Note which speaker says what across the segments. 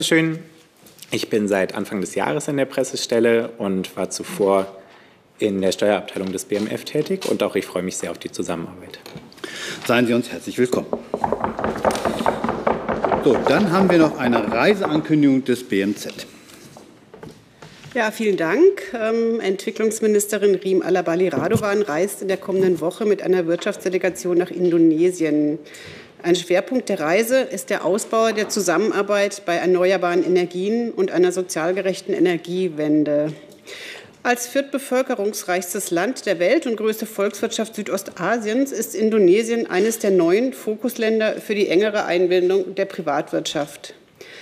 Speaker 1: Schön. Ich bin seit Anfang des Jahres in der Pressestelle und war zuvor in der Steuerabteilung des BMF tätig. Und auch ich freue mich sehr auf die Zusammenarbeit.
Speaker 2: Seien Sie uns herzlich willkommen. So, dann haben wir noch eine Reiseankündigung des BMZ.
Speaker 3: Ja, vielen Dank. Entwicklungsministerin Riem Alabali Radovan reist in der kommenden Woche mit einer Wirtschaftsdelegation nach Indonesien. Ein Schwerpunkt der Reise ist der Ausbau der Zusammenarbeit bei erneuerbaren Energien und einer sozial gerechten Energiewende. Als viertbevölkerungsreichstes Land der Welt und größte Volkswirtschaft Südostasiens ist Indonesien eines der neuen Fokusländer für die engere Einbindung der Privatwirtschaft.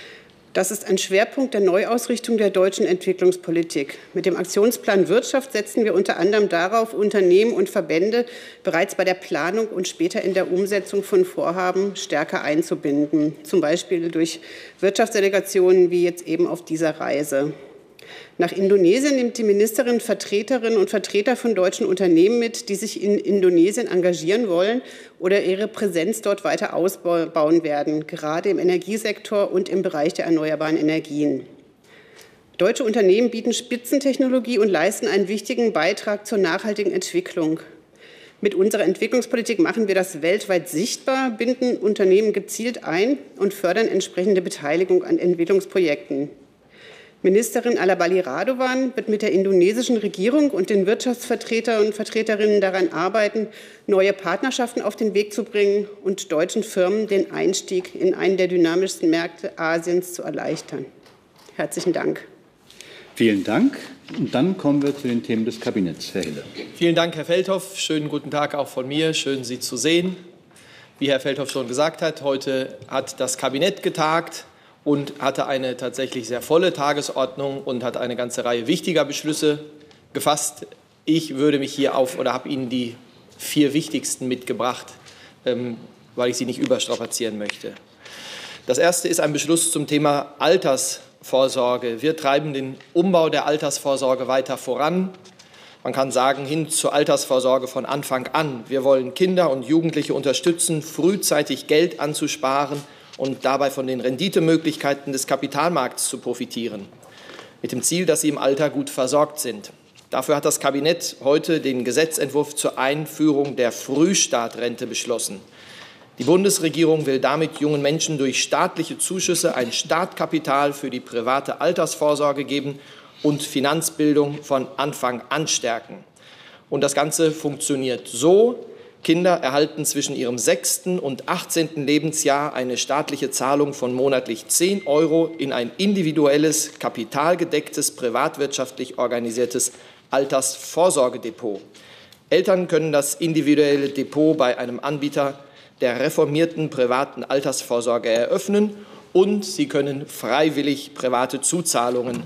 Speaker 3: Das ist ein Schwerpunkt der Neuausrichtung der deutschen Entwicklungspolitik. Mit dem Aktionsplan Wirtschaft setzen wir unter anderem darauf, Unternehmen und Verbände bereits bei der Planung und später in der Umsetzung von Vorhaben stärker einzubinden, zum Beispiel durch Wirtschaftsdelegationen wie jetzt eben auf dieser Reise. Nach Indonesien nimmt die Ministerin Vertreterinnen und Vertreter von deutschen Unternehmen mit, die sich in Indonesien engagieren wollen oder ihre Präsenz dort weiter ausbauen werden, gerade im Energiesektor und im Bereich der erneuerbaren Energien. Deutsche Unternehmen bieten Spitzentechnologie und leisten einen wichtigen Beitrag zur nachhaltigen Entwicklung. Mit unserer Entwicklungspolitik machen wir das weltweit sichtbar, binden Unternehmen gezielt ein und fördern entsprechende Beteiligung an Entwicklungsprojekten. Ministerin Alabali Radovan wird mit der indonesischen Regierung und den Wirtschaftsvertretern und Vertreterinnen daran arbeiten, neue Partnerschaften auf den Weg zu bringen und deutschen Firmen den Einstieg in einen der dynamischsten Märkte Asiens zu erleichtern. Herzlichen Dank.
Speaker 2: Vielen Dank. Und dann kommen wir zu den Themen des Kabinetts. Herr Hille.
Speaker 4: Vielen Dank, Herr Feldhoff. Schönen guten Tag auch von mir. Schön, Sie zu sehen. Wie Herr Feldhoff schon gesagt hat, heute hat das Kabinett getagt und hatte eine tatsächlich sehr volle Tagesordnung und hat eine ganze Reihe wichtiger Beschlüsse gefasst. Ich würde mich hier habe Ihnen die 4 wichtigsten mitgebracht, weil ich sie nicht überstrapazieren möchte. Das erste ist ein Beschluss zum Thema Altersvorsorge. Wir treiben den Umbau der Altersvorsorge weiter voran. Man kann sagen, hin zur Altersvorsorge von Anfang an. Wir wollen Kinder und Jugendliche unterstützen, frühzeitig Geld anzusparen und dabei von den Renditemöglichkeiten des Kapitalmarkts zu profitieren, mit dem Ziel, dass sie im Alter gut versorgt sind. Dafür hat das Kabinett heute den Gesetzentwurf zur Einführung der Frühstartrente beschlossen. Die Bundesregierung will damit jungen Menschen durch staatliche Zuschüsse ein Startkapital für die private Altersvorsorge geben und Finanzbildung von Anfang an stärken. Und das Ganze funktioniert so: Kinder erhalten zwischen ihrem 6. und 18. Lebensjahr eine staatliche Zahlung von monatlich 10 € in ein individuelles, kapitalgedecktes, privatwirtschaftlich organisiertes Altersvorsorgedepot. Eltern können das individuelle Depot bei einem Anbieter der reformierten privaten Altersvorsorge eröffnen und sie können freiwillig private Zuzahlungen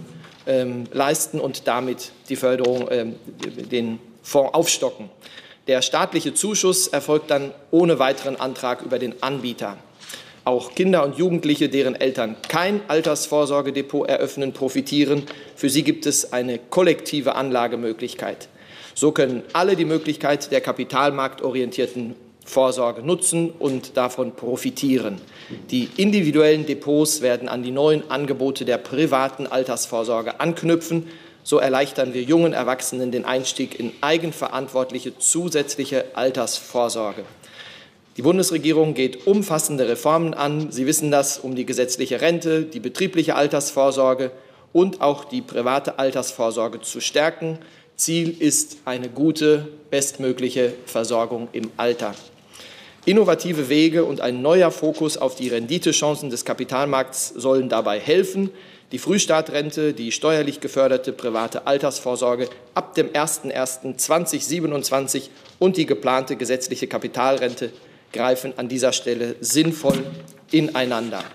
Speaker 4: leisten und damit die Förderung, den Fonds aufstocken. Der staatliche Zuschuss erfolgt dann ohne weiteren Antrag über den Anbieter. Auch Kinder und Jugendliche, deren Eltern kein Altersvorsorgedepot eröffnen, profitieren. Für sie gibt es eine kollektive Anlagemöglichkeit. So können alle die Möglichkeit der kapitalmarktorientierten Vorsorge nutzen und davon profitieren. Die individuellen Depots werden an die neuen Angebote der privaten Altersvorsorge anknüpfen. So erleichtern wir jungen Erwachsenen den Einstieg in eigenverantwortliche zusätzliche Altersvorsorge. Die Bundesregierung geht umfassende Reformen an. Sie wissen das, um die gesetzliche Rente, die betriebliche Altersvorsorge und auch die private Altersvorsorge zu stärken. Ziel ist eine gute, bestmögliche Versorgung im Alter. Innovative Wege und ein neuer Fokus auf die Renditechancen des Kapitalmarkts sollen dabei helfen, die Frühstartrente, die steuerlich geförderte private Altersvorsorge ab dem 01.01.2027 und die geplante gesetzliche Kapitalrente greifen an dieser Stelle sinnvoll ineinander.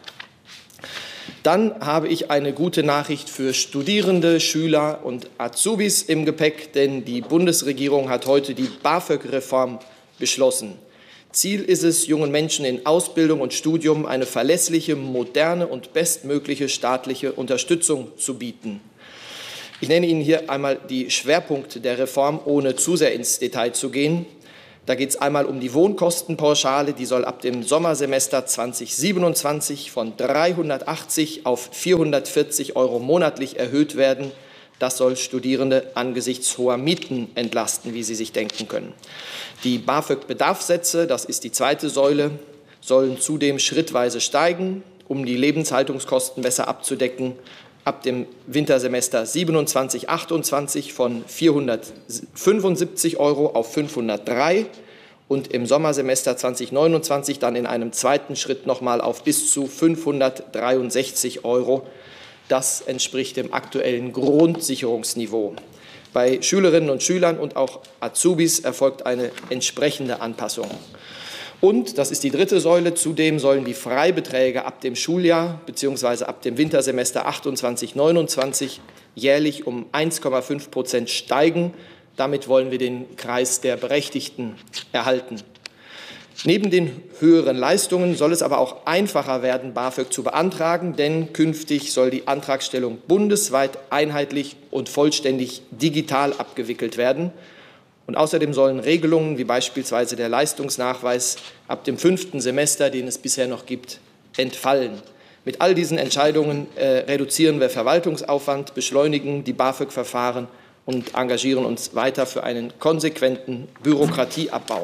Speaker 4: Dann habe ich eine gute Nachricht für Studierende, Schüler und Azubis im Gepäck, denn die Bundesregierung hat heute die BAföG-Reform beschlossen. Ziel ist es, jungen Menschen in Ausbildung und Studium eine verlässliche, moderne und bestmögliche staatliche Unterstützung zu bieten. Ich nenne Ihnen hier einmal die Schwerpunkte der Reform, ohne zu sehr ins Detail zu gehen. Da geht es einmal um die Wohnkostenpauschale, die soll ab dem Sommersemester 2027 von 380 auf 440 € monatlich erhöht werden. Das soll Studierende angesichts hoher Mieten entlasten, wie Sie sich denken können. Die BAföG-Bedarfssätze, das ist die zweite Säule, sollen zudem schrittweise steigen, um die Lebenshaltungskosten besser abzudecken. Ab dem Wintersemester 27/28 von 475 € auf 503 und im Sommersemester 2029 dann in einem zweiten Schritt nochmal auf bis zu 563 €. Das entspricht dem aktuellen Grundsicherungsniveau. Bei Schülerinnen und Schülern und auch Azubis erfolgt eine entsprechende Anpassung. Und, das ist die dritte Säule, zudem sollen die Freibeträge ab dem Schuljahr bzw. ab dem Wintersemester 28/29 jährlich um 1,5% steigen. Damit wollen wir den Kreis der Berechtigten erhalten. Neben den höheren Leistungen soll es aber auch einfacher werden, BAföG zu beantragen, denn künftig soll die Antragstellung bundesweit einheitlich und vollständig digital abgewickelt werden. Und außerdem sollen Regelungen wie beispielsweise der Leistungsnachweis ab dem 5. Semester, den es bisher noch gibt, entfallen. Mit all diesen Entscheidungen reduzieren wir Verwaltungsaufwand, beschleunigen die BAföG-Verfahren und engagieren uns weiter für einen konsequenten Bürokratieabbau.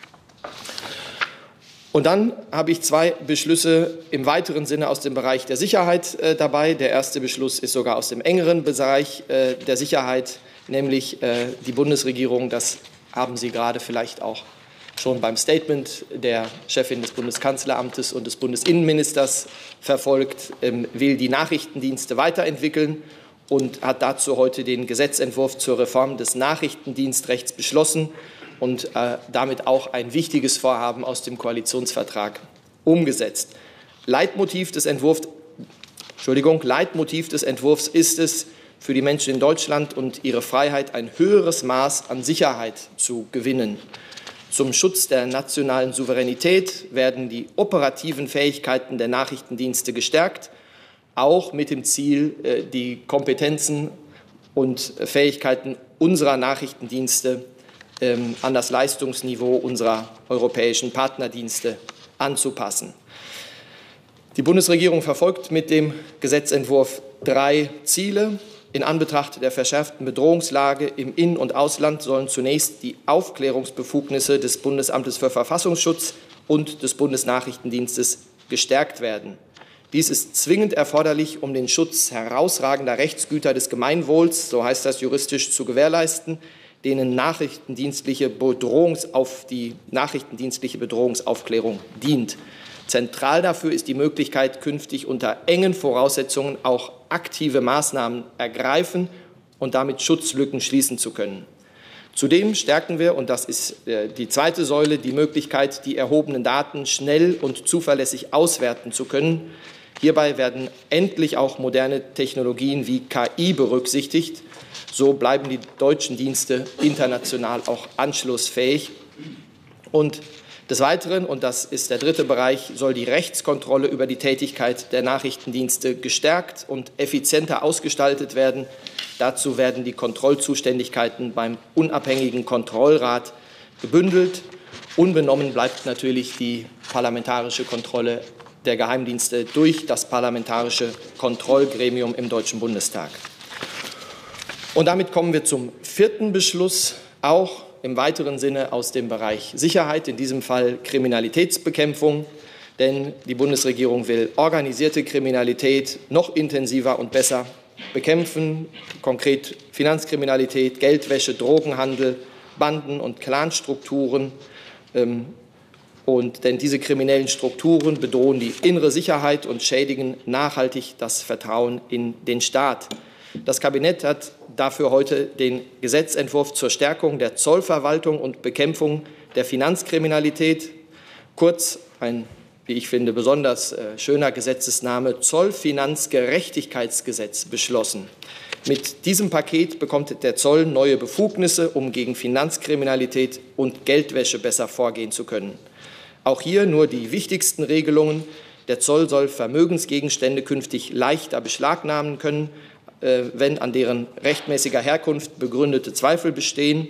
Speaker 4: Und dann habe ich zwei Beschlüsse im weiteren Sinne aus dem Bereich der Sicherheit dabei. Der erste Beschluss ist sogar aus dem engeren Bereich der Sicherheit, nämlich die Bundesregierung, das haben Sie gerade vielleicht auch schon beim Statement der Chefin des Bundeskanzleramtes und des Bundesinnenministers verfolgt, will die Nachrichtendienste weiterentwickeln und hat dazu heute den Gesetzentwurf zur Reform des Nachrichtendienstrechts beschlossen und damit auch ein wichtiges Vorhaben aus dem Koalitionsvertrag umgesetzt. Leitmotiv des Entwurfs ist es, für die Menschen in Deutschland und ihre Freiheit ein höheres Maß an Sicherheit zu gewinnen. Zum Schutz der nationalen Souveränität werden die operativen Fähigkeiten der Nachrichtendienste gestärkt, auch mit dem Ziel, die Kompetenzen und Fähigkeiten unserer Nachrichtendienste an das Leistungsniveau unserer europäischen Partnerdienste anzupassen. Die Bundesregierung verfolgt mit dem Gesetzentwurf 3 Ziele. In Anbetracht der verschärften Bedrohungslage im In- und Ausland sollen zunächst die Aufklärungsbefugnisse des Bundesamtes für Verfassungsschutz und des Bundesnachrichtendienstes gestärkt werden. Dies ist zwingend erforderlich, um den Schutz herausragender Rechtsgüter des Gemeinwohls, so heißt das juristisch, zu gewährleisten, denen die nachrichtendienstliche Bedrohungsaufklärung dient. Zentral dafür ist die Möglichkeit, künftig unter engen Voraussetzungen auch aktive Maßnahmen ergreifen und damit Schutzlücken schließen zu können. Zudem stärken wir, und das ist die zweite Säule, die Möglichkeit, die erhobenen Daten schnell und zuverlässig auswerten zu können. Hierbei werden endlich auch moderne Technologien wie KI berücksichtigt. So bleiben die deutschen Dienste international auch anschlussfähig. Und des Weiteren, und das ist der dritte Bereich, soll die Rechtskontrolle über die Tätigkeit der Nachrichtendienste gestärkt und effizienter ausgestaltet werden. Dazu werden die Kontrollzuständigkeiten beim unabhängigen Kontrollrat gebündelt. Unbenommen bleibt natürlich die parlamentarische Kontrolle der Geheimdienste durch das Parlamentarische Kontrollgremium im Deutschen Bundestag. Und damit kommen wir zum vierten Beschluss, auch im weiteren Sinne aus dem Bereich Sicherheit, in diesem Fall Kriminalitätsbekämpfung. Denn die Bundesregierung will organisierte Kriminalität noch intensiver und besser bekämpfen, konkret Finanzkriminalität, Geldwäsche, Drogenhandel, Banden- und Clanstrukturen. Denn diese kriminellen Strukturen bedrohen die innere Sicherheit und schädigen nachhaltig das Vertrauen in den Staat. Das Kabinett hat dafür heute den Gesetzentwurf zur Stärkung der Zollverwaltung und Bekämpfung der Finanzkriminalität, kurz ein, wie ich finde, besonders schöner Gesetzesname, Zollfinanzgerechtigkeitsgesetz, beschlossen. Mit diesem Paket bekommt der Zoll neue Befugnisse, um gegen Finanzkriminalität und Geldwäsche besser vorgehen zu können. Auch hier nur die wichtigsten Regelungen. Der Zoll soll Vermögensgegenstände künftig leichter beschlagnahmen können, wenn an deren rechtmäßiger Herkunft begründete Zweifel bestehen.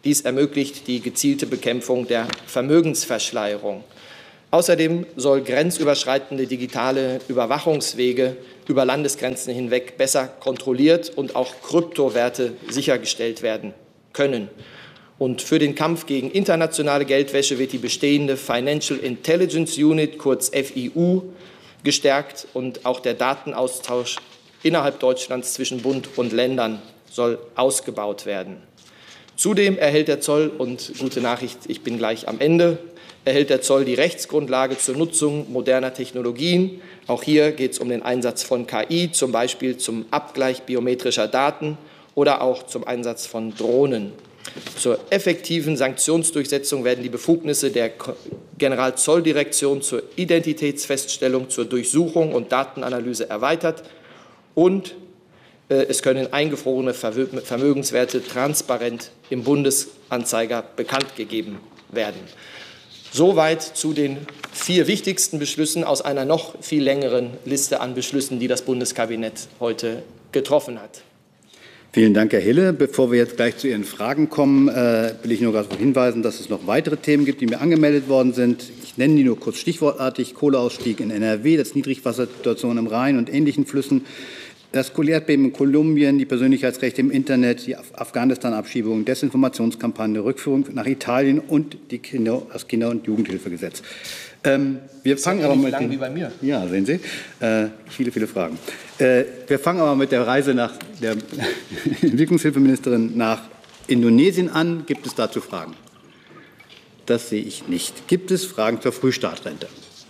Speaker 4: Dies ermöglicht die gezielte Bekämpfung der Vermögensverschleierung. Außerdem soll grenzüberschreitende digitale Überwachungswege über Landesgrenzen hinweg besser kontrolliert und auch Kryptowerte sichergestellt werden können. Und für den Kampf gegen internationale Geldwäsche wird die bestehende Financial Intelligence Unit, kurz FIU, gestärkt und auch der Datenaustausch innerhalb Deutschlands zwischen Bund und Ländern soll ausgebaut werden. Zudem erhält der Zoll, und gute Nachricht, ich bin gleich am Ende, erhält der Zoll die Rechtsgrundlage zur Nutzung moderner Technologien. Auch hier geht es um den Einsatz von KI, zum Beispiel zum Abgleich biometrischer Daten oder auch zum Einsatz von Drohnen. Zur effektiven Sanktionsdurchsetzung werden die Befugnisse der Generalzolldirektion zur Identitätsfeststellung, zur Durchsuchung und Datenanalyse erweitert und es können eingefrorene Vermögenswerte transparent im Bundesanzeiger bekannt gegeben werden. Soweit zu den 4 wichtigsten Beschlüssen aus einer noch viel längeren Liste an Beschlüssen, die das Bundeskabinett heute getroffen hat.
Speaker 2: Vielen Dank, Herr Hille. Bevor wir jetzt gleich zu Ihren Fragen kommen, will ich nur darauf hinweisen, dass es noch weitere Themen gibt, die mir angemeldet worden sind. Ich nenne die nur kurz stichwortartig. Kohleausstieg in NRW, das Niedrigwassersituation im Rhein und ähnlichen Flüssen, das Erdbeben in Kolumbien, die Persönlichkeitsrechte im Internet, die Afghanistan-Abschiebung, Desinformationskampagne, Rückführung nach Italien und das Kinder- und Jugendhilfegesetz. Wir fangen aber mit
Speaker 4: wie bei mir.
Speaker 2: Ja, sehen Sie, viele Fragen. Wir fangen aber mit der Reise nach der Entwicklungshilfeministerin nach Indonesien an. Gibt es dazu Fragen? Das sehe ich nicht. Gibt es Fragen zur Frühstartrente?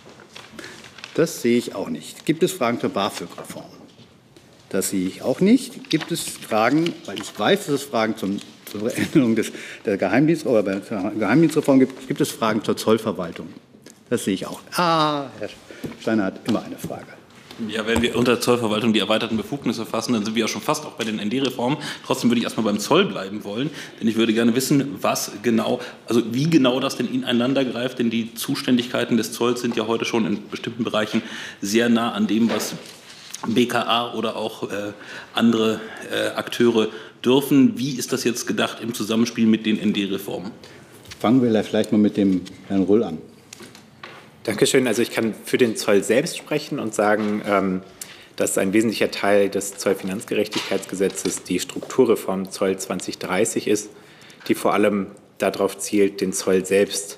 Speaker 2: Das sehe ich auch nicht. Gibt es Fragen zur BAföG-Reform? Das sehe ich auch nicht. Gibt es Fragen, weil ich weiß, dass es Fragen zur Änderung der Geheimdienstreform gibt, gibt es Fragen zur Zollverwaltung? Das sehe ich auch. Herr Steiner hat immer eine Frage.
Speaker 5: Ja, wenn wir unter Zollverwaltung die erweiterten Befugnisse fassen, dann sind wir ja schon fast auch bei den ND-Reformen. Trotzdem würde ich erstmal beim Zoll bleiben wollen, denn ich würde gerne wissen, wie genau das denn ineinander greift, denn die Zuständigkeiten des Zolls sind ja heute schon in bestimmten Bereichen sehr nah an dem, was BKA oder auch andere Akteure dürfen. Wie ist das jetzt gedacht im Zusammenspiel mit den ND-Reformen?
Speaker 2: Fangen wir vielleicht mal mit dem Herrn Rüll an.
Speaker 1: Dankeschön. Also ich kann für den Zoll selbst sprechen und sagen, dass ein wesentlicher Teil des Zollfinanzgerechtigkeitsgesetzes die Strukturreform Zoll 2030 ist, die vor allem darauf zielt, den Zoll selbst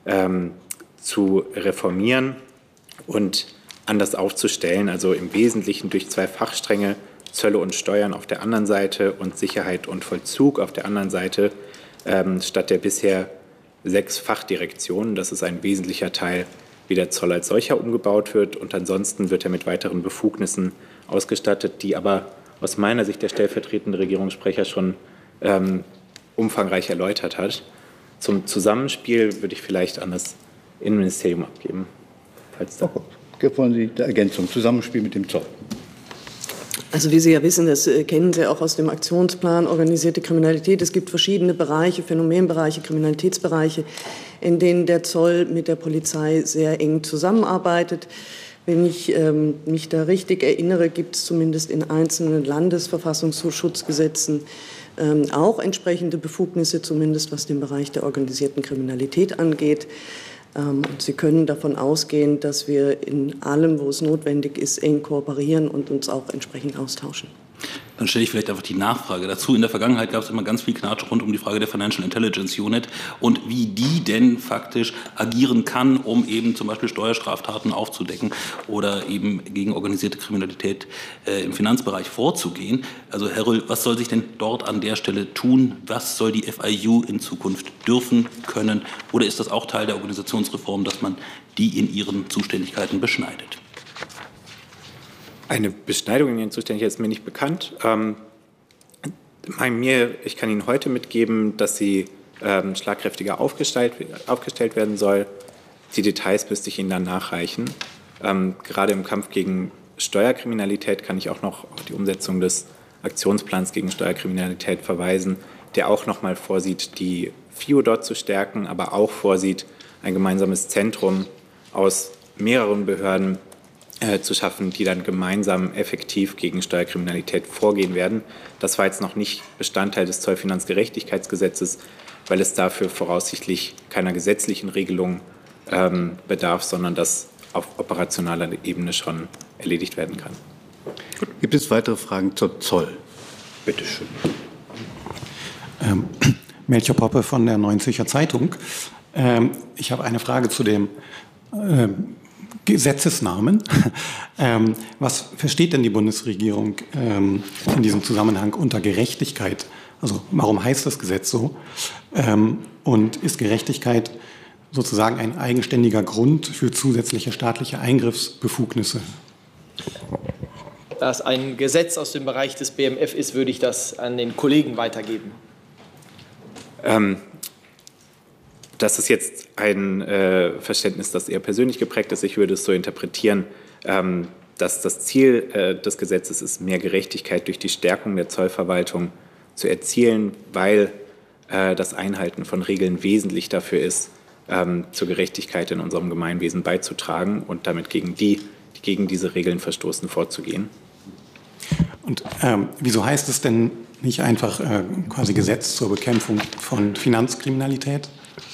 Speaker 1: zu reformieren und anders aufzustellen, also im Wesentlichen durch 2 Fachstränge, Zölle und Steuern auf der anderen Seite und Sicherheit und Vollzug auf der anderen Seite, statt der bisher 6 Fachdirektionen. Das ist ein wesentlicher Teil, wie der Zoll als solcher umgebaut wird. Und ansonsten wird er mit weiteren Befugnissen ausgestattet, die aber aus meiner Sicht der stellvertretende Regierungssprecher schon umfangreich erläutert hat. Zum Zusammenspiel würde ich vielleicht an das Innenministerium abgeben.
Speaker 2: Wollen Sie die Ergänzung, Zusammenspiel mit dem Zoll?
Speaker 6: Also wie Sie ja wissen, das kennen Sie auch aus dem Aktionsplan organisierte Kriminalität. Es gibt verschiedene Bereiche, Phänomenbereiche, Kriminalitätsbereiche, in denen der Zoll mit der Polizei sehr eng zusammenarbeitet. Wenn ich mich da richtig erinnere, gibt es zumindest in einzelnen Landesverfassungsschutzgesetzen auch entsprechende Befugnisse, zumindest was den Bereich der organisierten Kriminalität angeht. Und Sie können davon ausgehen, dass wir in allem, wo es notwendig ist, eng kooperieren und uns auch entsprechend austauschen.
Speaker 5: Dann stelle ich vielleicht einfach die Nachfrage dazu. In der Vergangenheit gab es immer ganz viel Knatsch rund um die Frage der Financial Intelligence Unit und wie die denn faktisch agieren kann, um eben zum Beispiel Steuerstraftaten aufzudecken oder eben gegen organisierte Kriminalität im Finanzbereich vorzugehen. Also Herr Rüll, was soll sich denn dort an der Stelle tun? Was soll die FIU in Zukunft dürfen, können? Oder ist das auch Teil der Organisationsreform, dass man die in ihren Zuständigkeiten beschneidet?
Speaker 1: Eine Beschneidung in Ihren Zuständigkeiten ist mir nicht bekannt. Ich kann Ihnen heute mitgeben, dass sie schlagkräftiger aufgestellt werden soll. Die Details müsste ich Ihnen dann nachreichen. Gerade im Kampf gegen Steuerkriminalität kann ich auch noch auf die Umsetzung des Aktionsplans gegen Steuerkriminalität verweisen, der auch noch mal vorsieht, die FIU dort zu stärken, aber auch vorsieht, ein gemeinsames Zentrum aus mehreren Behörden zu schaffen, die dann gemeinsam effektiv gegen Steuerkriminalität vorgehen werden. Das war jetzt noch nicht Bestandteil des Zollfinanzgerechtigkeitsgesetzes, weil es dafür voraussichtlich keiner gesetzlichen Regelung bedarf, sondern das auf operationaler Ebene schon erledigt werden kann.
Speaker 2: Gibt es weitere Fragen zur Zoll? Bitte schön.
Speaker 7: Melchior Poppe von der Neuen Zürcher Zeitung. Ich habe eine Frage zu dem Gesetzesnamen. Was versteht denn die Bundesregierung in diesem Zusammenhang unter Gerechtigkeit? Also warum heißt das Gesetz so? Und ist Gerechtigkeit sozusagen ein eigenständiger Grund für zusätzliche staatliche Eingriffsbefugnisse?
Speaker 4: Da es ein Gesetz aus dem Bereich des BMF ist, würde ich das an den Kollegen weitergeben. Das ist jetzt ein Verständnis, das eher persönlich geprägt ist. Ich würde es so interpretieren, dass das Ziel des Gesetzes ist, mehr Gerechtigkeit durch die Stärkung der Zollverwaltung zu erzielen, weil das Einhalten von Regeln wesentlich dafür ist, zur Gerechtigkeit in unserem Gemeinwesen beizutragen und damit gegen diese Regeln verstoßen, vorzugehen.
Speaker 7: Und wieso heißt es denn nicht einfach quasi Gesetz zur Bekämpfung von Finanzkriminalität?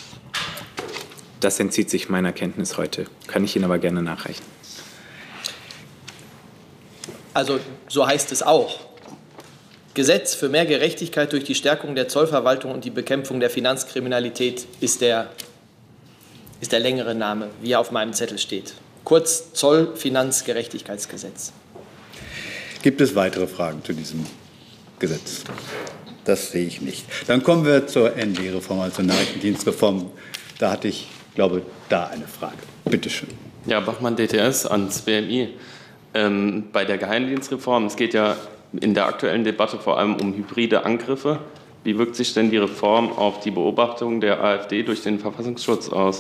Speaker 1: Das entzieht sich meiner Kenntnis heute, kann ich Ihnen aber gerne nachreichen.
Speaker 4: Also so heißt es auch. Gesetz für mehr Gerechtigkeit durch die Stärkung der Zollverwaltung und die Bekämpfung der Finanzkriminalität ist der längere Name, wie er auf meinem Zettel steht. Kurz Zollfinanzgerechtigkeitsgesetz.
Speaker 2: Gibt es weitere Fragen zu diesem Gesetz? Das sehe ich nicht. Dann kommen wir zur ND-Reform, also Nachrichtendienstreform. Da hatte ich, glaube da eine Frage. Bitte schön.
Speaker 8: Ja, Bachmann, DTS ans BMI. Bei der Geheimdienstreform, es geht ja in der aktuellen Debatte vor allem um hybride Angriffe. Wie wirkt sich denn die Reform auf die Beobachtung der AfD durch den Verfassungsschutz aus?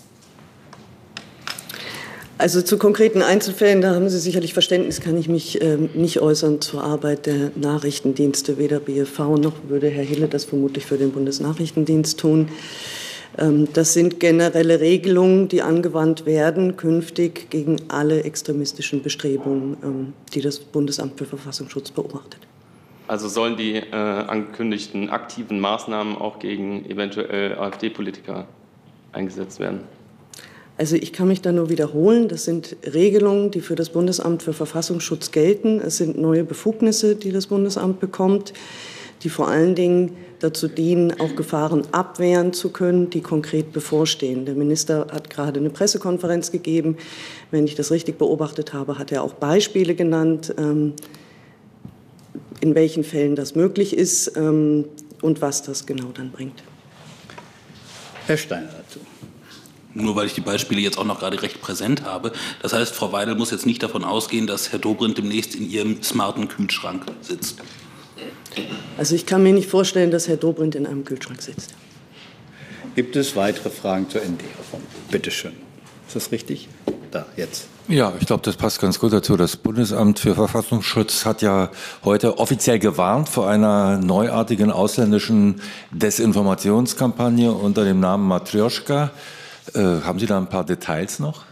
Speaker 6: Also zu konkreten Einzelfällen, da haben Sie sicherlich Verständnis, kann ich mich nicht äußern zur Arbeit der Nachrichtendienste, weder BFV noch würde Herr Hille das vermutlich für den Bundesnachrichtendienst tun. Das sind generelle Regelungen, die angewandt werden, künftig gegen alle extremistischen Bestrebungen, die das Bundesamt für Verfassungsschutz beobachtet.
Speaker 8: Also sollen die angekündigten aktiven Maßnahmen auch gegen eventuell AfD-Politiker eingesetzt werden?
Speaker 6: Also ich kann mich da nur wiederholen. Das sind Regelungen, die für das Bundesamt für Verfassungsschutz gelten. Es sind neue Befugnisse, die das Bundesamt bekommt, die vor allen Dingen dazu dienen, auch Gefahren abwehren zu können, die konkret bevorstehen. Der Minister hat gerade eine Pressekonferenz gegeben. Wenn ich das richtig beobachtet habe, hat er auch Beispiele genannt, in welchen Fällen das möglich ist und was das genau dann bringt.
Speaker 2: Herr Steiner dazu.
Speaker 5: Nur weil ich die Beispiele jetzt auch noch gerade recht präsent habe. Das heißt, Frau Weidel muss jetzt nicht davon ausgehen, dass Herr Dobrindt demnächst in ihrem smarten Kühlschrank sitzt.
Speaker 6: Also ich kann mir nicht vorstellen, dass Herr Dobrindt in einem Kühlschrank sitzt.
Speaker 2: Gibt es weitere Fragen zur ND-Reform? Bitte schön. Ist das richtig? Da, jetzt.
Speaker 9: Ja, ich glaube, das passt ganz gut dazu. Das Bundesamt für Verfassungsschutz hat ja heute offiziell gewarnt vor einer neuartigen ausländischen Desinformationskampagne unter dem Namen Matrjoschka. Haben Sie da ein paar Details noch?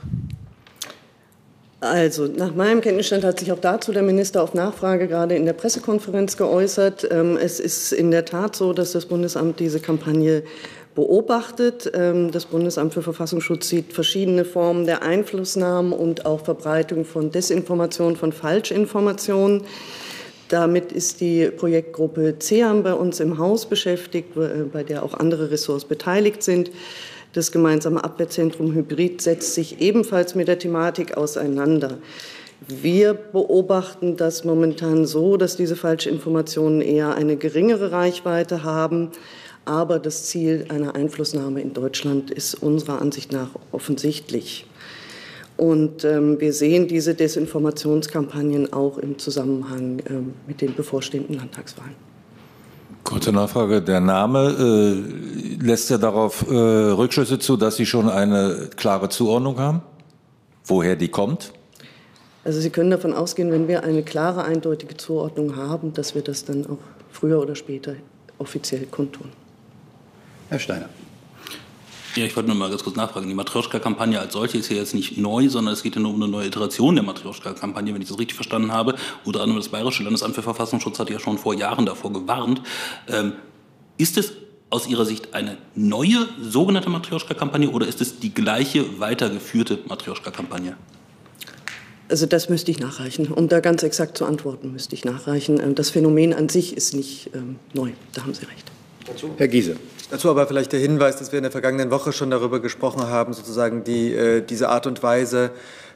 Speaker 6: Also nach meinem Kenntnisstand hat sich auch dazu der Minister auf Nachfrage gerade in der Pressekonferenz geäußert. Es ist in der Tat so, dass das Bundesamt diese Kampagne beobachtet. Das Bundesamt für Verfassungsschutz sieht verschiedene Formen der Einflussnahme und auch Verbreitung von Desinformation, von Falschinformationen. Damit ist die Projektgruppe CEAM bei uns im Haus beschäftigt, bei der auch andere Ressorts beteiligt sind. Das gemeinsame Abwehrzentrum Hybrid setzt sich ebenfalls mit der Thematik auseinander. Wir beobachten das momentan so, dass diese Falschinformationen eher eine geringere Reichweite haben. Aber das Ziel einer Einflussnahme in Deutschland ist unserer Ansicht nach offensichtlich. Und wir sehen diese Desinformationskampagnen auch im Zusammenhang mit den bevorstehenden Landtagswahlen.
Speaker 9: Kurze Nachfrage. Der Name lässt ja darauf Rückschlüsse zu, dass Sie schon eine klare Zuordnung haben, woher die kommt?
Speaker 6: Also Sie können davon ausgehen, wenn wir eine klare, eindeutige Zuordnung haben, dass wir das dann auch früher oder später offiziell kundtun.
Speaker 2: Herr Steiner.
Speaker 5: Ja, ich wollte nur mal ganz kurz nachfragen. Die Matrjoschka-Kampagne als solche ist ja jetzt nicht neu, sondern es geht ja nur um eine neue Iteration der Matrjoschka-Kampagne, wenn ich das richtig verstanden habe. Unter anderem das Bayerische Landesamt für Verfassungsschutz hat ja schon vor Jahren davor gewarnt. Ist es aus Ihrer Sicht eine neue sogenannte Matrjoschka-Kampagne oder ist es die gleiche weitergeführte Matrjoschka-Kampagne?
Speaker 6: Also das müsste ich nachreichen. Um da ganz exakt zu antworten, müsste ich nachreichen. Das Phänomen an sich ist nicht neu. Da haben Sie recht.
Speaker 2: Herr Giese.
Speaker 10: Dazu aber vielleicht der Hinweis, dass wir in der vergangenen Woche schon darüber gesprochen haben, sozusagen diese Art und Weise,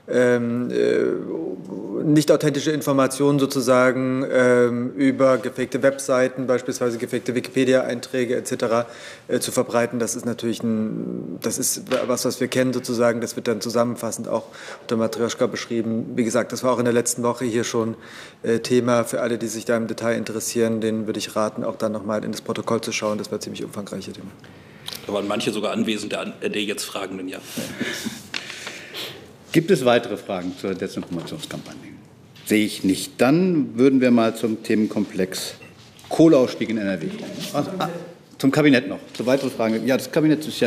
Speaker 10: nicht authentische Informationen sozusagen über gefakte Webseiten, beispielsweise gefakte Wikipedia-Einträge etc. Zu verbreiten. Das ist natürlich das ist was wir kennen sozusagen. Das wird dann zusammenfassend auch unter Matrjoschka beschrieben. Wie gesagt, das war auch in der letzten Woche hier schon Thema. Für alle, die sich da im Detail interessieren, denen würde ich raten, auch dann nochmal in das Protokoll zu schauen. Das war ziemlich umfangreiche Thema.
Speaker 5: Da waren manche sogar anwesend, der jetzt Fragenden, ja.
Speaker 2: Gibt es weitere Fragen zur Desinformationskampagne? Sehe ich nicht. Dann würden wir mal zum Themenkomplex Kohleausstieg in NRW kommen. Also, zum Kabinett noch. Zu weiteren Fragen. Ja, das Kabinett ist ja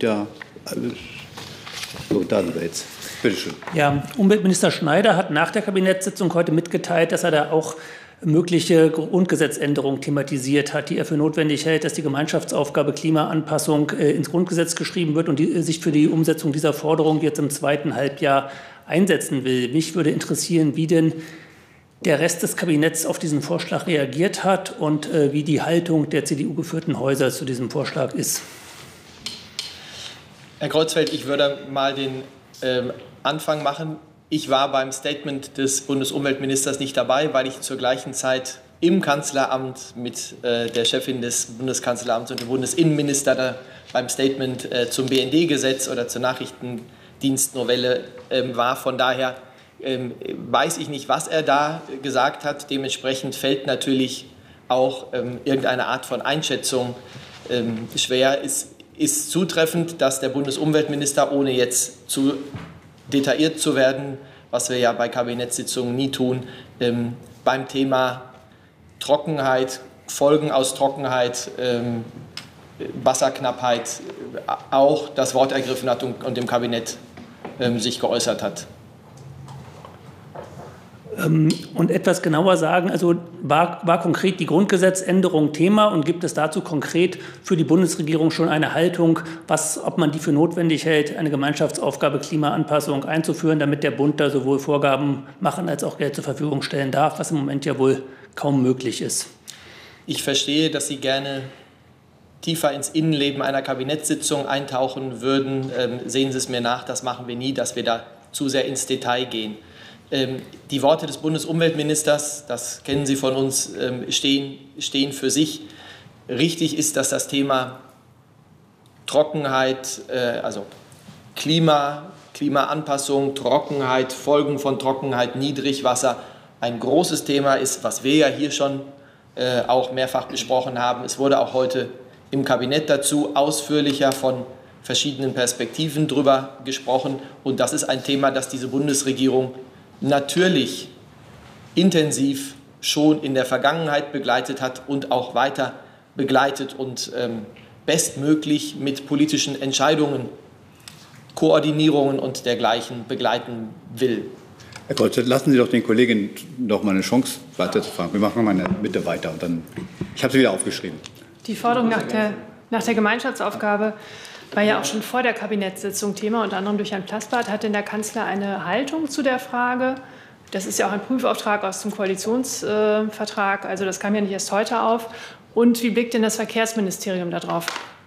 Speaker 2: so, da sind wir jetzt. Bitte schön.
Speaker 11: Ja, Umweltminister Schneider hat nach der Kabinettssitzung heute mitgeteilt, dass er da auch mögliche Grundgesetzänderungen thematisiert hat, die er für notwendig hält, dass die Gemeinschaftsaufgabe Klimaanpassung ins Grundgesetz geschrieben wird und sich für die Umsetzung dieser Forderung jetzt im zweiten Halbjahr einsetzen will. Mich würde interessieren, wie denn der Rest des Kabinetts auf diesen Vorschlag reagiert hat und wie die Haltung der CDU-geführten Häuser zu diesem Vorschlag ist.
Speaker 4: Herr Kreuzfeld, ich würde mal den Anfang machen. Ich war beim Statement des Bundesumweltministers nicht dabei, weil ich zur gleichen Zeit im Kanzleramt mit der Chefin des Bundeskanzleramts und dem Bundesinnenminister da beim Statement zum BND-Gesetz oder zur Nachrichtendienstnovelle war. Von daher weiß ich nicht, was er da gesagt hat. Dementsprechend fällt natürlich auch irgendeine Art von Einschätzung schwer. Es ist zutreffend, dass der Bundesumweltminister, ohne jetzt zu detailliert zu werden, was wir ja bei Kabinettssitzungen nie tun, beim Thema Trockenheit, Folgen aus Trockenheit, Wasserknappheit auch das Wort ergriffen hat und dem Kabinett sich geäußert hat.
Speaker 11: Und etwas genauer sagen, also war konkret die Grundgesetzänderung Thema und gibt es dazu konkret für die Bundesregierung schon eine Haltung, ob man die für notwendig hält, eine Gemeinschaftsaufgabe Klimaanpassung einzuführen, damit der Bund da sowohl Vorgaben machen als auch Geld zur Verfügung stellen darf, was im Moment ja wohl kaum möglich ist? Ich verstehe, dass Sie gerne tiefer ins Innenleben einer Kabinettssitzung eintauchen würden. Sehen Sie es mir nach, das machen wir nie, dass wir da zu sehr ins Detail gehen. Die Worte des Bundesumweltministers, das kennen Sie von uns, stehen für sich. Richtig ist, dass das Thema Trockenheit, also Klimaanpassung, Trockenheit, Folgen von Trockenheit, Niedrigwasser ein großes Thema ist, was wir ja hier schon auch mehrfach besprochen haben. Es wurde auch heute im Kabinett dazu ausführlicher von verschiedenen Perspektiven drüber gesprochen. Und das ist ein Thema, das diese Bundesregierung natürlich intensiv schon in der Vergangenheit begleitet hat und auch weiter begleitet und bestmöglich mit politischen Entscheidungen, Koordinierungen und dergleichen begleiten will.
Speaker 2: Herr Kreuzfeld, lassen Sie doch den Kolleginnen noch mal eine Chance, weiterzufragen. Wir machen mal in der Mitte weiter. Und dann, ich habe sie wieder aufgeschrieben.
Speaker 12: Die Forderung nach der Gemeinschaftsaufgabe war ja auch schon vor der Kabinettssitzung Thema, unter anderem durch Herrn Plasbart. Hat denn der Kanzler eine Haltung zu der Frage? Das ist ja auch ein Prüfauftrag aus dem Koalitionsvertrag, also das kam ja nicht erst heute auf. Und wie blickt denn das Verkehrsministerium darauf?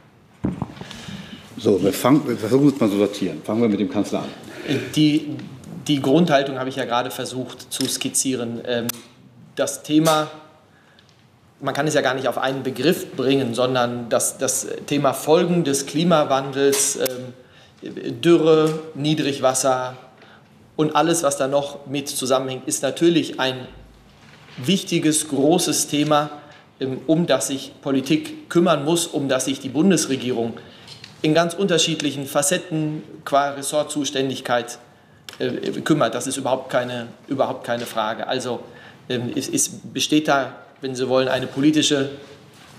Speaker 2: So, wir versuchen es mal zu sortieren. Fangen wir mit dem Kanzler an.
Speaker 4: Die Grundhaltung habe ich ja gerade versucht zu skizzieren. Das Thema, man kann es ja gar nicht auf einen Begriff bringen, sondern das Thema Folgen des Klimawandels, Dürre, Niedrigwasser und alles, was da noch mit zusammenhängt, ist natürlich ein wichtiges, großes Thema, um das sich Politik kümmern muss, um das sich die Bundesregierung in ganz unterschiedlichen Facetten qua Ressortzuständigkeit kümmert. Das ist überhaupt keine Frage. Also es besteht da, wenn Sie wollen, eine politische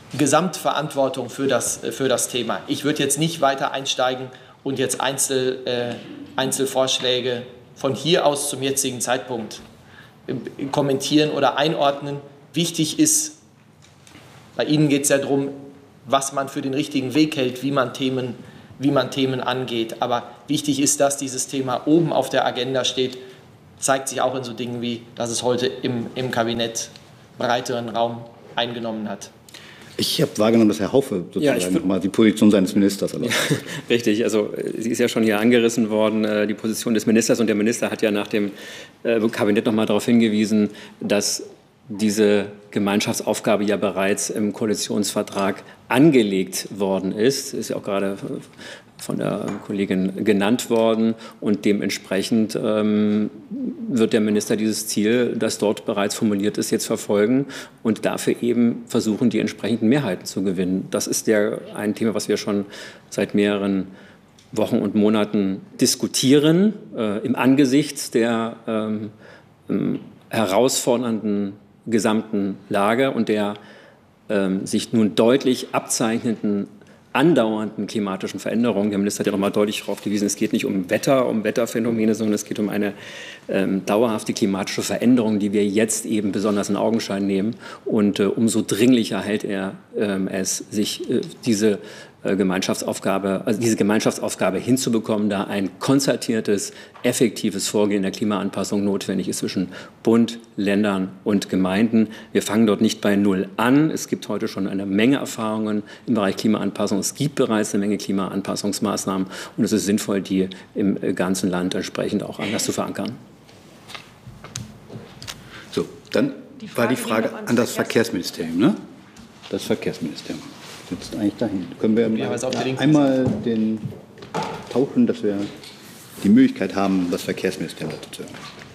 Speaker 4: Gesamtverantwortung für das Thema. Ich würde jetzt nicht weiter einsteigen und jetzt Einzelvorschläge von hier aus zum jetzigen Zeitpunkt kommentieren oder einordnen. Wichtig ist, bei Ihnen geht es ja darum, was man für den richtigen Weg hält, wie man Themen angeht. Aber wichtig ist, dass dieses Thema oben auf der Agenda steht, zeigt sich auch in so Dingen wie, dass es heute im Kabinett breiteren Raum eingenommen hat.
Speaker 2: Ich habe wahrgenommen, dass Herr Haufe sozusagen nochmal die Position seines Ministers erläutert.
Speaker 13: Ja, richtig, also sie ist ja schon hier angerissen worden, die Position des Ministers. Und der Minister hat ja nach dem Kabinett nochmal darauf hingewiesen, dass diese Gemeinschaftsaufgabe ja bereits im Koalitionsvertrag angelegt worden ist. Ist ja auch gerade von der Kollegin genannt worden. Und dementsprechend wird der Minister dieses Ziel, das dort bereits formuliert ist, jetzt verfolgen und dafür eben versuchen, die entsprechenden Mehrheiten zu gewinnen. Das ist ein Thema, was wir schon seit mehreren Wochen und Monaten diskutieren, im Angesicht der herausfordernden gesamten Lage und der sich nun deutlich abzeichnenden andauernden klimatischen Veränderungen. Der Minister hat ja noch mal deutlich darauf gewiesen, es geht nicht um Wetterphänomene, sondern es geht um eine dauerhafte klimatische Veränderung, die wir jetzt eben besonders in Augenschein nehmen. Und umso dringlicher hält er es, sich diese Gemeinschaftsaufgabe hinzubekommen, da ein konzertiertes, effektives Vorgehen der Klimaanpassung notwendig ist zwischen Bund, Ländern und Gemeinden. Wir fangen dort nicht bei Null an. Es gibt heute schon eine Menge Erfahrungen im Bereich Klimaanpassung. Es gibt bereits eine Menge Klimaanpassungsmaßnahmen und es ist sinnvoll, die im ganzen Land entsprechend auch anders zu verankern.
Speaker 2: So, dann war die Frage an das Verkehrsministerium, ne? Das Verkehrsministerium sitzt eigentlich dahin. Können wir einmal den tauschen, dass wir die Möglichkeit haben, das Verkehrsministerium dazu zu hören.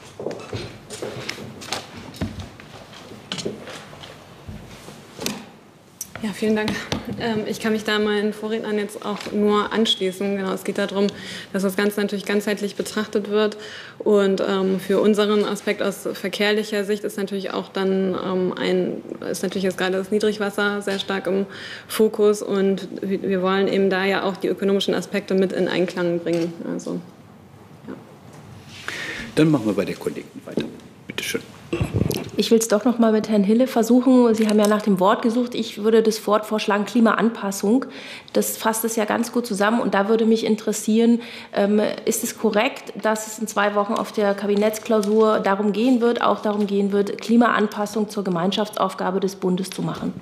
Speaker 14: Ja, vielen Dank. Ich kann mich da meinen Vorrednern jetzt auch nur anschließen. Genau, es geht darum, dass das Ganze natürlich ganzheitlich betrachtet wird. Und für unseren Aspekt aus verkehrlicher Sicht ist natürlich auch dann ist natürlich jetzt gerade das Niedrigwasser sehr stark im Fokus. Und wir wollen eben da ja auch die ökonomischen Aspekte mit in Einklang bringen. Also, ja.
Speaker 2: Dann machen wir bei der Kollegin weiter. Bitte schön.
Speaker 15: Ich will es doch noch mal mit Herrn Hille versuchen. Sie haben ja nach dem Wort gesucht. Ich würde das Wort vorschlagen, Klimaanpassung. Das fasst es ja ganz gut zusammen. Und da würde mich interessieren, ist es korrekt, dass es in 2 Wochen auf der Kabinettsklausur darum gehen wird, Klimaanpassung zur Gemeinschaftsaufgabe des Bundes zu machen?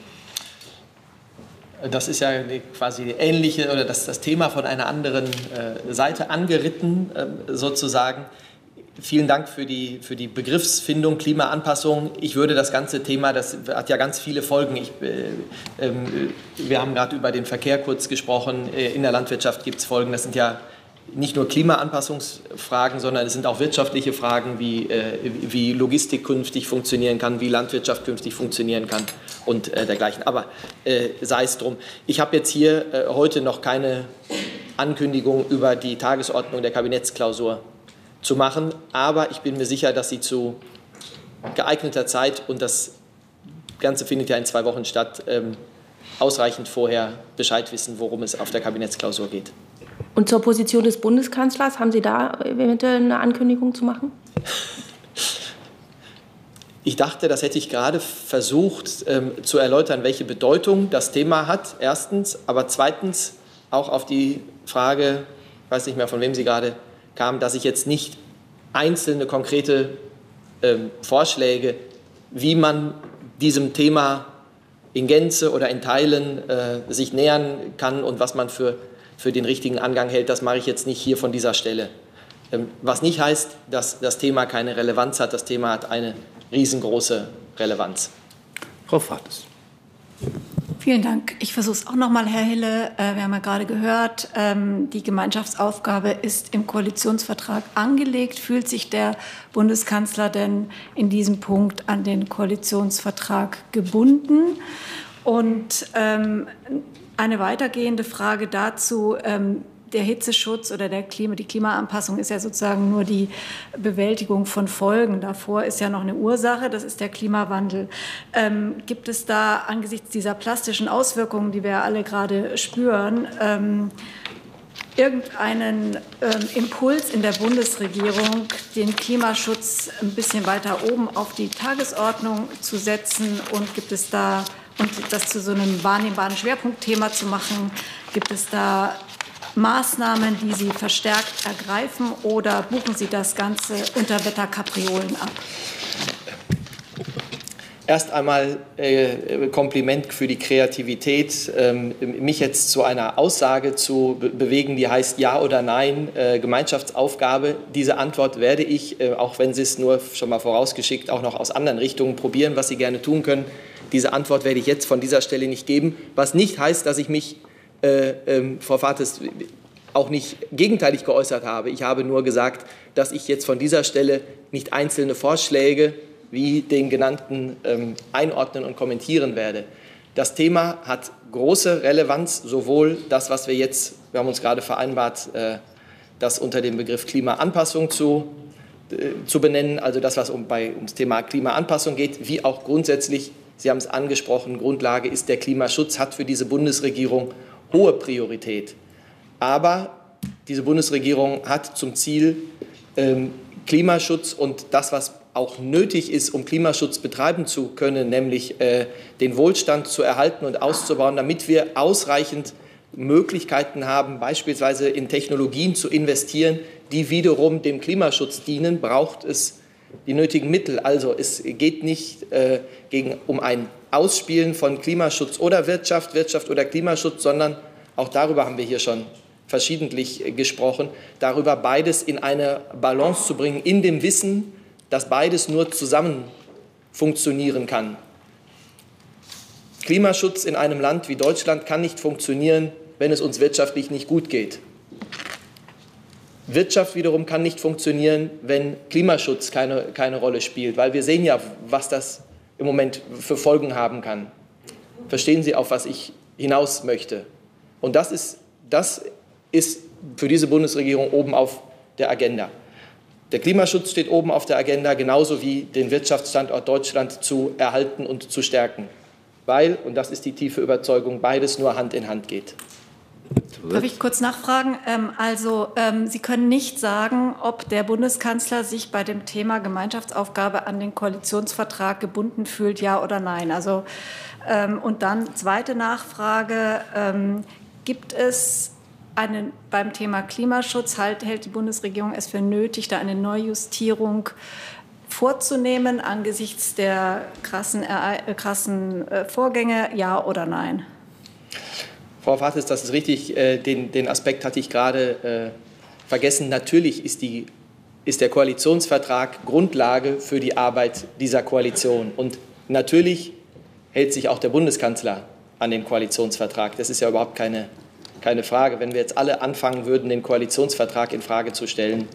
Speaker 4: Das ist ja quasi ähnliche oder das Thema von einer anderen Seite angeritten, sozusagen. Vielen Dank für die Begriffsfindung Klimaanpassung. Ich würde das ganze Thema, das hat ja ganz viele Folgen. Wir haben gerade über den Verkehr kurz gesprochen. In der Landwirtschaft gibt es Folgen. Das sind ja nicht nur Klimaanpassungsfragen, sondern es sind auch wirtschaftliche Fragen, wie Logistik künftig funktionieren kann, wie Landwirtschaft künftig funktionieren kann und dergleichen. Aber sei es drum. Ich habe jetzt hier heute noch keine Ankündigung über die Tagesordnung der Kabinettsklausur zu machen, aber ich bin mir sicher, dass Sie zu geeigneter Zeit, und das Ganze findet ja in 2 Wochen statt, ausreichend vorher Bescheid wissen, worum es auf der Kabinettsklausur geht.
Speaker 15: Und zur Position des Bundeskanzlers, haben Sie da eventuell eine Ankündigung zu machen?
Speaker 4: Ich dachte, das hätte ich gerade versucht zu erläutern, welche Bedeutung das Thema hat, erstens, aber zweitens auch auf die Frage, ich weiß nicht mehr, von wem sie gerade kam, dass ich jetzt nicht einzelne konkrete Vorschläge, wie man diesem Thema in Gänze oder in Teilen sich nähern kann und was man für den richtigen Angang hält, das mache ich jetzt nicht hier von dieser Stelle. Was nicht heißt, dass das Thema keine Relevanz hat. Das Thema hat eine riesengroße Relevanz.
Speaker 2: Frau Fates.
Speaker 16: Vielen Dank. Ich versuche es auch noch mal, Herr Hille. Wir haben ja gerade gehört, die Gemeinschaftsaufgabe ist im Koalitionsvertrag angelegt. Fühlt sich der Bundeskanzler denn in diesem Punkt an den Koalitionsvertrag gebunden? Und eine weitergehende Frage dazu. der Hitzeschutz oder die Klimaanpassung ist ja sozusagen nur die Bewältigung von Folgen. Davor ist ja noch eine Ursache, das ist der Klimawandel. Gibt es da angesichts dieser plastischen Auswirkungen, die wir ja alle gerade spüren, irgendeinen Impuls in der Bundesregierung, den Klimaschutz ein bisschen weiter oben auf die Tagesordnung zu setzen? Und gibt es da, und das zu so einem wahrnehmbaren Schwerpunktthema zu machen, gibt es da Maßnahmen, die Sie verstärkt ergreifen, oder buchen Sie das Ganze unter Wetterkapriolen ab?
Speaker 4: Erst einmal Kompliment für die Kreativität, mich jetzt zu einer Aussage zu bewegen, die heißt Ja oder Nein, Gemeinschaftsaufgabe. Diese Antwort werde ich, auch wenn Sie es nur schon mal vorausgeschickt, auch noch aus anderen Richtungen probieren, was Sie gerne tun können. Diese Antwort werde ich jetzt von dieser Stelle nicht geben, was nicht heißt, dass ich mich, Frau Vates, auch nicht gegenteilig geäußert habe. Ich habe nur gesagt, dass ich jetzt von dieser Stelle nicht einzelne Vorschläge wie den genannten einordnen und kommentieren werde. Das Thema hat große Relevanz, sowohl das, was wir haben uns gerade vereinbart, das unter dem Begriff Klimaanpassung zu benennen, also das, was ums Thema Klimaanpassung geht, wie auch grundsätzlich, Sie haben es angesprochen, Grundlage ist der Klimaschutz, hat für diese Bundesregierung hohe Priorität. Aber diese Bundesregierung hat zum Ziel, Klimaschutz und das, was auch nötig ist, um Klimaschutz betreiben zu können, nämlich den Wohlstand zu erhalten und auszubauen, damit wir ausreichend Möglichkeiten haben, beispielsweise in Technologien zu investieren, die wiederum dem Klimaschutz dienen, braucht es die nötigen Mittel. Also es geht nicht um ein Ausspielen von Klimaschutz oder Wirtschaft oder Klimaschutz, sondern auch darüber haben wir hier schon verschiedentlich gesprochen, darüber beides in eine Balance zu bringen, in dem Wissen, dass beides nur zusammen funktionieren kann. Klimaschutz in einem Land wie Deutschland kann nicht funktionieren, wenn es uns wirtschaftlich nicht gut geht. Wirtschaft wiederum kann nicht funktionieren, wenn Klimaschutz keine Rolle spielt, weil wir sehen ja, was das im Moment für Folgen haben kann. Verstehen Sie, auf was ich hinaus möchte? Und das ist für diese Bundesregierung oben auf der Agenda. Der Klimaschutz steht oben auf der Agenda, genauso wie den Wirtschaftsstandort Deutschland zu erhalten und zu stärken, weil, und das ist die tiefe Überzeugung, beides nur Hand in Hand geht.
Speaker 16: Darf ich kurz nachfragen? Sie können nicht sagen, ob der Bundeskanzler sich bei dem Thema Gemeinschaftsaufgabe an den Koalitionsvertrag gebunden fühlt, ja oder nein. Und dann zweite Nachfrage, gibt es beim Thema Klimaschutz hält die Bundesregierung es für nötig, da eine Neujustierung vorzunehmen angesichts der krassen Vorgänge, ja oder nein?
Speaker 4: Frau Vates, das ist richtig. Den Aspekt hatte ich gerade vergessen. Natürlich ist der Koalitionsvertrag Grundlage für die Arbeit dieser Koalition. Und natürlich hält sich auch der Bundeskanzler an den Koalitionsvertrag. Das ist ja überhaupt keine Frage. Wenn wir jetzt alle anfangen würden, den Koalitionsvertrag in Frage zu stellen,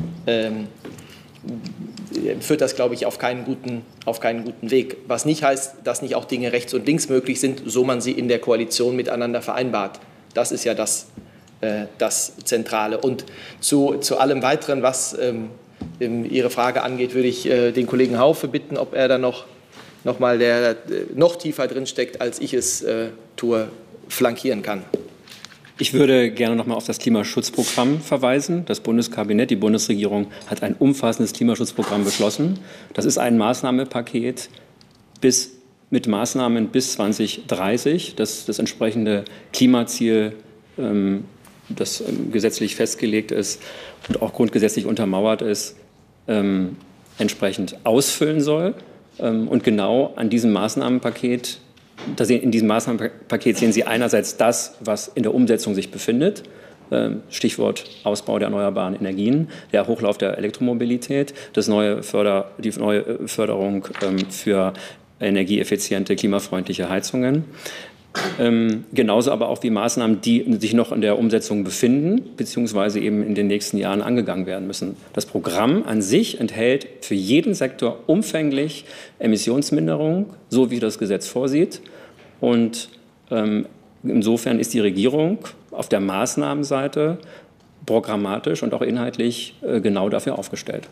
Speaker 4: führt das, glaube ich, auf keinen guten Weg. Was nicht heißt, dass nicht auch Dinge rechts und links möglich sind, so man sie in der Koalition miteinander vereinbart. Das ist ja das Zentrale. Und zu allem Weiteren, was Ihre Frage angeht, würde ich den Kollegen Haufe bitten, ob er da noch mal, der noch tiefer drin steckt, als ich es tue, flankieren kann.
Speaker 13: Ich würde gerne noch mal auf das Klimaschutzprogramm verweisen. Das Bundeskabinett, die Bundesregierung hat ein umfassendes Klimaschutzprogramm beschlossen. Das ist ein Maßnahmenpaket mit Maßnahmen bis 2030. Das entsprechende Klimaziel, das gesetzlich festgelegt ist und auch grundgesetzlich untermauert ist, entsprechend ausfüllen soll. Und genau an diesem Maßnahmenpaket, in diesem Maßnahmenpaket sehen Sie einerseits das, was in der Umsetzung sich befindet, Stichwort Ausbau der erneuerbaren Energien, der Hochlauf der Elektromobilität, die neue Förderung für energieeffiziente, klimafreundliche Heizungen. Genauso aber auch wie Maßnahmen, die sich noch in der Umsetzung befinden, beziehungsweise eben in den nächsten Jahren angegangen werden müssen. Das Programm an sich enthält für jeden Sektor umfänglich Emissionsminderung, so wie das Gesetz vorsieht. Und insofern ist die Regierung auf der Maßnahmenseite programmatisch und auch inhaltlich genau dafür aufgestellt.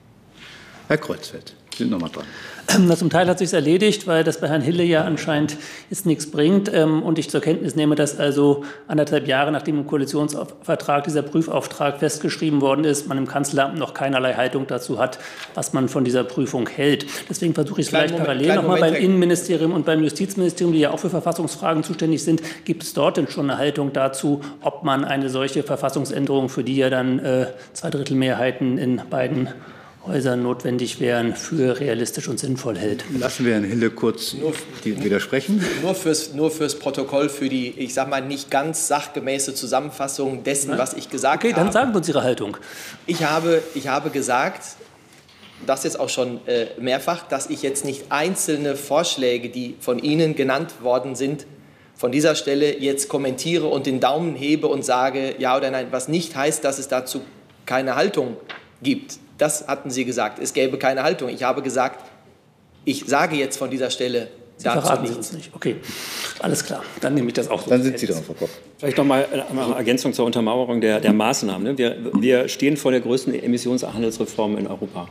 Speaker 2: Herr Kreuzfeld, Sie sind noch mal dran.
Speaker 11: Zum Teil hat sich erledigt, weil das bei Herrn Hille ja anscheinend jetzt nichts bringt und ich zur Kenntnis nehme, dass also 1,5 Jahre nachdem im Koalitionsvertrag dieser Prüfauftrag festgeschrieben worden ist, man im Kanzleramt noch keinerlei Haltung dazu hat, was man von dieser Prüfung hält. Deswegen versuche ich es vielleicht parallel nochmal beim Innenministerium und beim Justizministerium, die ja auch für Verfassungsfragen zuständig sind. Gibt es dort denn schon eine Haltung dazu, ob man eine solche Verfassungsänderung, für die ja dann 2/3 Mehrheiten in beiden Häusern notwendig wären, für realistisch und sinnvoll hält?
Speaker 2: Lassen wir Herrn Hille kurz widersprechen.
Speaker 4: Nur fürs Protokoll, für die, ich sage mal, nicht ganz sachgemäße Zusammenfassung dessen, was ich gesagt habe.
Speaker 11: Okay, dann sagen Sie uns Ihre Haltung.
Speaker 4: Ich habe gesagt, das jetzt auch schon mehrfach, dass ich jetzt nicht einzelne Vorschläge, die von Ihnen genannt worden sind, von dieser Stelle jetzt kommentiere und den Daumen hebe und sage ja oder nein, was nicht heißt, dass es dazu keine Haltung gibt. Das hatten Sie gesagt, es gäbe keine Haltung. Ich habe gesagt, ich sage jetzt von dieser Stelle dazu nichts.
Speaker 11: Nicht. Okay, alles klar. Dann nehme ich das auch so.
Speaker 2: Dann sind Sie dran, Frau Koch.
Speaker 13: Vielleicht noch mal eine Ergänzung zur Untermauerung der Maßnahmen. Wir stehen vor der größten Emissionshandelsreform in Europa.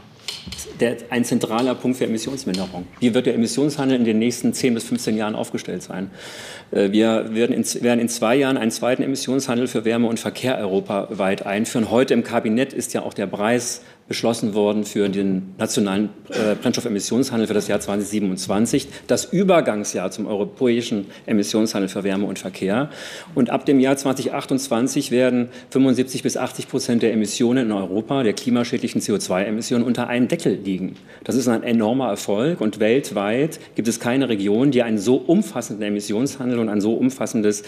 Speaker 13: Ein zentraler Punkt für Emissionsminderung. Wie wird der Emissionshandel in den nächsten 10 bis 15 Jahren aufgestellt sein? Wir werden in 2 Jahren einen zweiten Emissionshandel für Wärme und Verkehr europaweit einführen. Heute im Kabinett ist ja auch der Preis beschlossen worden für den nationalen Brennstoffemissionshandel für das Jahr 2027, das Übergangsjahr zum europäischen Emissionshandel für Wärme und Verkehr. Und ab dem Jahr 2028 werden 75 bis 80% der Emissionen in Europa, der klimaschädlichen CO2-Emissionen, unter einem Deckel liegen. Das ist ein enormer Erfolg und weltweit gibt es keine Region, die einen so umfassenden Emissionshandel und ein so umfassendes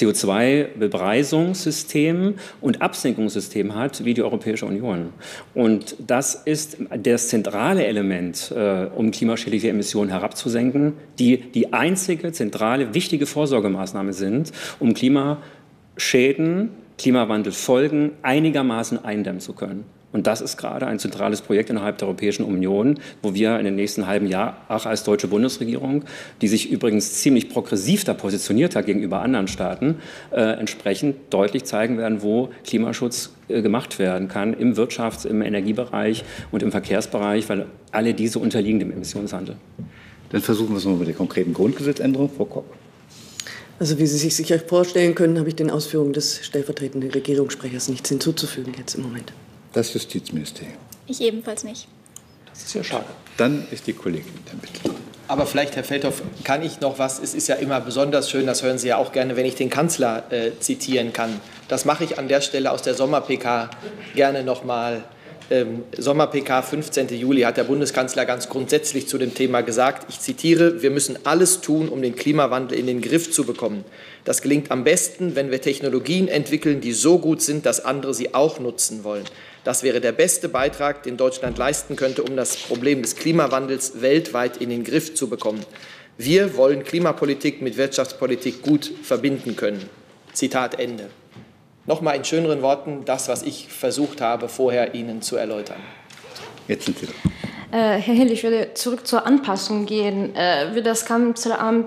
Speaker 13: CO2-Bepreisungssystem und Absenkungssystem hat wie die Europäische Union. Und das ist das zentrale Element, um klimaschädliche Emissionen herabzusenken, die einzige zentrale, wichtige Vorsorgemaßnahme sind, um Klimaschäden, Klimawandelfolgen einigermaßen eindämmen zu können. Und das ist gerade ein zentrales Projekt innerhalb der Europäischen Union, wo wir in den nächsten halben Jahr auch als deutsche Bundesregierung, die sich übrigens ziemlich progressiv da positioniert hat gegenüber anderen Staaten, entsprechend deutlich zeigen werden, wo Klimaschutz gemacht werden kann im Wirtschafts-, im Energiebereich und im Verkehrsbereich, weil alle diese unterliegen dem Emissionshandel.
Speaker 2: Dann versuchen wir es mal mit der konkreten Grundgesetzänderung. Frau Koch.
Speaker 6: Also wie Sie sich sicher vorstellen können, habe ich den Ausführungen des stellvertretenden Regierungssprechers nichts hinzuzufügen jetzt im Moment.
Speaker 2: Das Justizministerium.
Speaker 17: Ich ebenfalls nicht.
Speaker 11: Das ist ja schade.
Speaker 2: Dann ist die Kollegin dann bitte.
Speaker 4: Aber vielleicht, Herr Feldhoff, kann ich noch was? Es ist ja immer besonders schön, das hören Sie ja auch gerne, wenn ich den Kanzler zitieren kann. Das mache ich an der Stelle aus der Sommer-PK gerne noch mal. Sommer-PK, 15. Juli, hat der Bundeskanzler ganz grundsätzlich zu dem Thema gesagt, ich zitiere, wir müssen alles tun, um den Klimawandel in den Griff zu bekommen. Das gelingt am besten, wenn wir Technologien entwickeln, die so gut sind, dass andere sie auch nutzen wollen. Das wäre der beste Beitrag, den Deutschland leisten könnte, um das Problem des Klimawandels weltweit in den Griff zu bekommen. Wir wollen Klimapolitik mit Wirtschaftspolitik gut verbinden können. Zitat Ende. Nochmal in schöneren Worten das, was ich versucht habe, vorher Ihnen zu erläutern.
Speaker 2: Jetzt sind Sie da.
Speaker 15: Herr Hill, ich würde zurück zur Anpassung gehen. Wird das Kanzleramt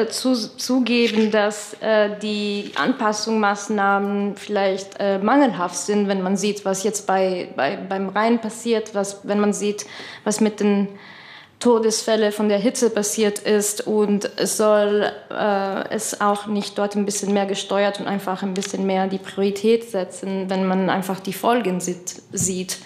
Speaker 15: zugeben, dass die Anpassungsmaßnahmen vielleicht mangelhaft sind, wenn man sieht, was jetzt beim Rhein passiert, wenn man sieht, was mit den Todesfällen von der Hitze passiert ist, und es soll es auch nicht dort ein bisschen mehr gesteuert und einfach ein bisschen mehr die Priorität setzen, wenn man einfach die Folgen sieht.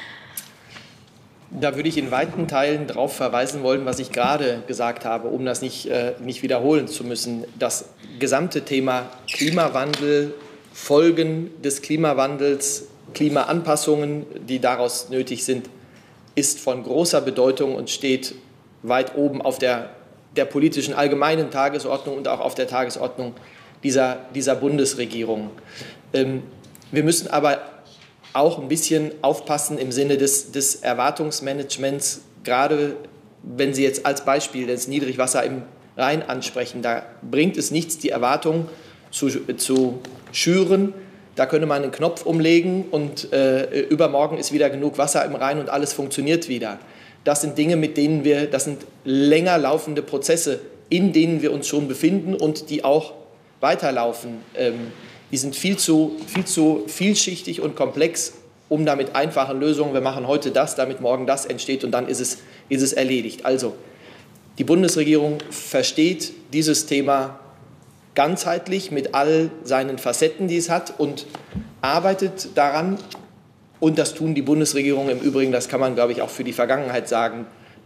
Speaker 4: Da würde ich in weiten Teilen darauf verweisen wollen, was ich gerade gesagt habe, um das nicht wiederholen zu müssen. Das gesamte Thema Klimawandel, Folgen des Klimawandels, Klimaanpassungen, die daraus nötig sind, ist von großer Bedeutung und steht weit oben auf der politischen allgemeinen Tagesordnung und auch auf der Tagesordnung dieser Bundesregierung. Wir müssen aber auch ein bisschen aufpassen im Sinne des Erwartungsmanagements, gerade wenn Sie jetzt als Beispiel das Niedrigwasser im Rhein ansprechen. Da bringt es nichts, die Erwartung zu schüren. Da könne man einen Knopf umlegen und übermorgen ist wieder genug Wasser im Rhein und alles funktioniert wieder. Das sind Dinge, das sind länger laufende Prozesse, in denen wir uns schon befinden und die auch weiterlaufen, die sind viel zu vielschichtig und komplex, um da mit einfachen Lösungen, wir machen heute das, damit morgen das entsteht und dann ist es erledigt. Also die Bundesregierung versteht dieses Thema ganzheitlich mit all seinen Facetten, die es hat, und arbeitet daran. Und das tun die Bundesregierung im Übrigen, das kann man, glaube ich, auch für die Vergangenheit sagen,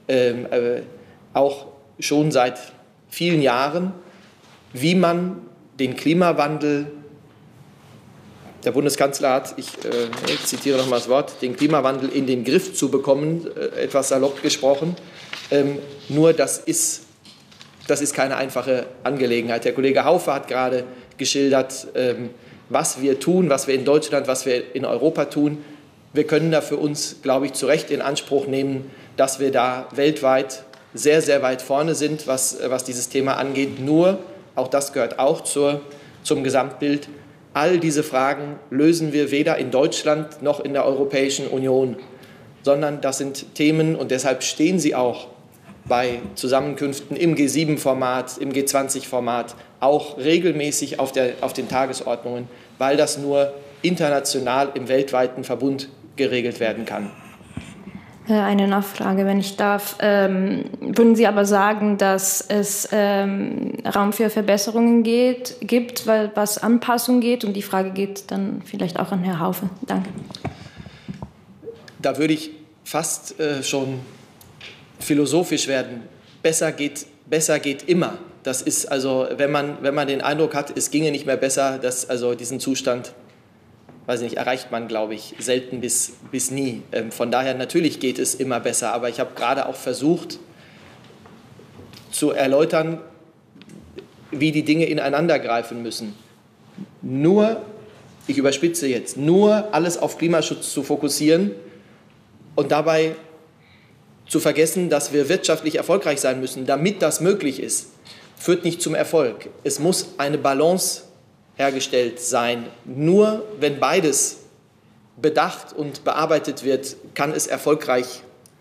Speaker 4: auch schon seit vielen Jahren, wie man den Klimawandel, der Bundeskanzler hat, ich zitiere nochmal das Wort, den Klimawandel in den Griff zu bekommen, etwas salopp gesprochen. Nur das ist keine einfache Angelegenheit. Der Kollege Haufe hat gerade geschildert, was wir tun, was wir in Deutschland, was wir in Europa tun. Wir können da für uns, glaube ich, zu Recht in Anspruch nehmen, dass wir da weltweit sehr, sehr weit vorne sind, was dieses Thema angeht. Nur, auch das gehört auch zum Gesamtbild, all diese Fragen lösen wir weder in Deutschland noch in der Europäischen Union, sondern das sind Themen, und deshalb stehen sie auch bei Zusammenkünften im G7-Format, im G20-Format, auch regelmäßig auf den Tagesordnungen, weil das nur international im weltweiten Verbund geregelt werden kann.
Speaker 15: Eine Nachfrage, wenn ich darf. Würden Sie aber sagen, dass es Raum für Verbesserungen gibt, weil was Anpassung geht? Und die Frage geht dann vielleicht auch an Herrn Haufe. Danke.
Speaker 4: Da würde ich fast schon philosophisch werden. Besser geht immer. Das ist also, wenn man den Eindruck hat, es ginge nicht mehr besser, diesen Zustand, weiß nicht, erreicht man, glaube ich, selten bis nie. Von daher, natürlich geht es immer besser, aber ich habe gerade auch versucht zu erläutern, wie die Dinge ineinandergreifen müssen. Nur, ich überspitze jetzt, nur alles auf Klimaschutz zu fokussieren und dabei zu vergessen, dass wir wirtschaftlich erfolgreich sein müssen, damit das möglich ist, führt nicht zum Erfolg. Es muss eine Balance hergestellt sein. Nur wenn beides bedacht und bearbeitet wird, kann es erfolgreich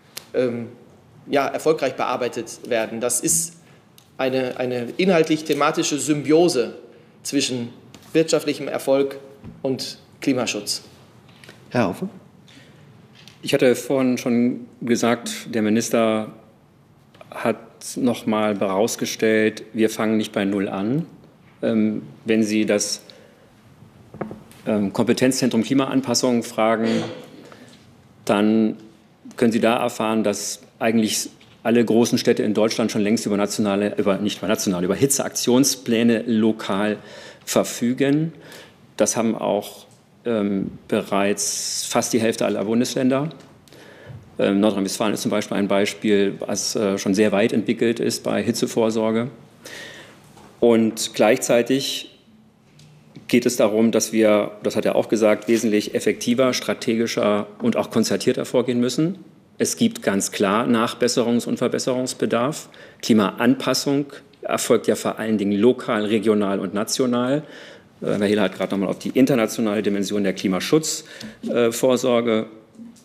Speaker 4: bearbeitet werden. Das ist eine inhaltlich-thematische Symbiose zwischen wirtschaftlichem Erfolg und Klimaschutz.
Speaker 2: Herr Haufe?
Speaker 13: Ich hatte vorhin schon gesagt, der Minister hat noch mal herausgestellt, wir fangen nicht bei Null an. Wenn Sie das Kompetenzzentrum Klimaanpassung fragen, dann können Sie da erfahren, dass eigentlich alle großen Städte in Deutschland schon längst über Hitzeaktionspläne lokal verfügen. Das haben auch bereits fast die Hälfte aller Bundesländer. Nordrhein-Westfalen ist zum Beispiel ein Beispiel, was schon sehr weit entwickelt ist bei Hitzevorsorge. Und gleichzeitig geht es darum, dass wir, das hat er auch gesagt, wesentlich effektiver, strategischer und auch konzertierter vorgehen müssen. Es gibt ganz klar Nachbesserungs- und Verbesserungsbedarf. Klimaanpassung erfolgt ja vor allen Dingen lokal, regional und national. Herr Hille hat gerade noch mal auf die internationale Dimension der Klimaschutzvorsorge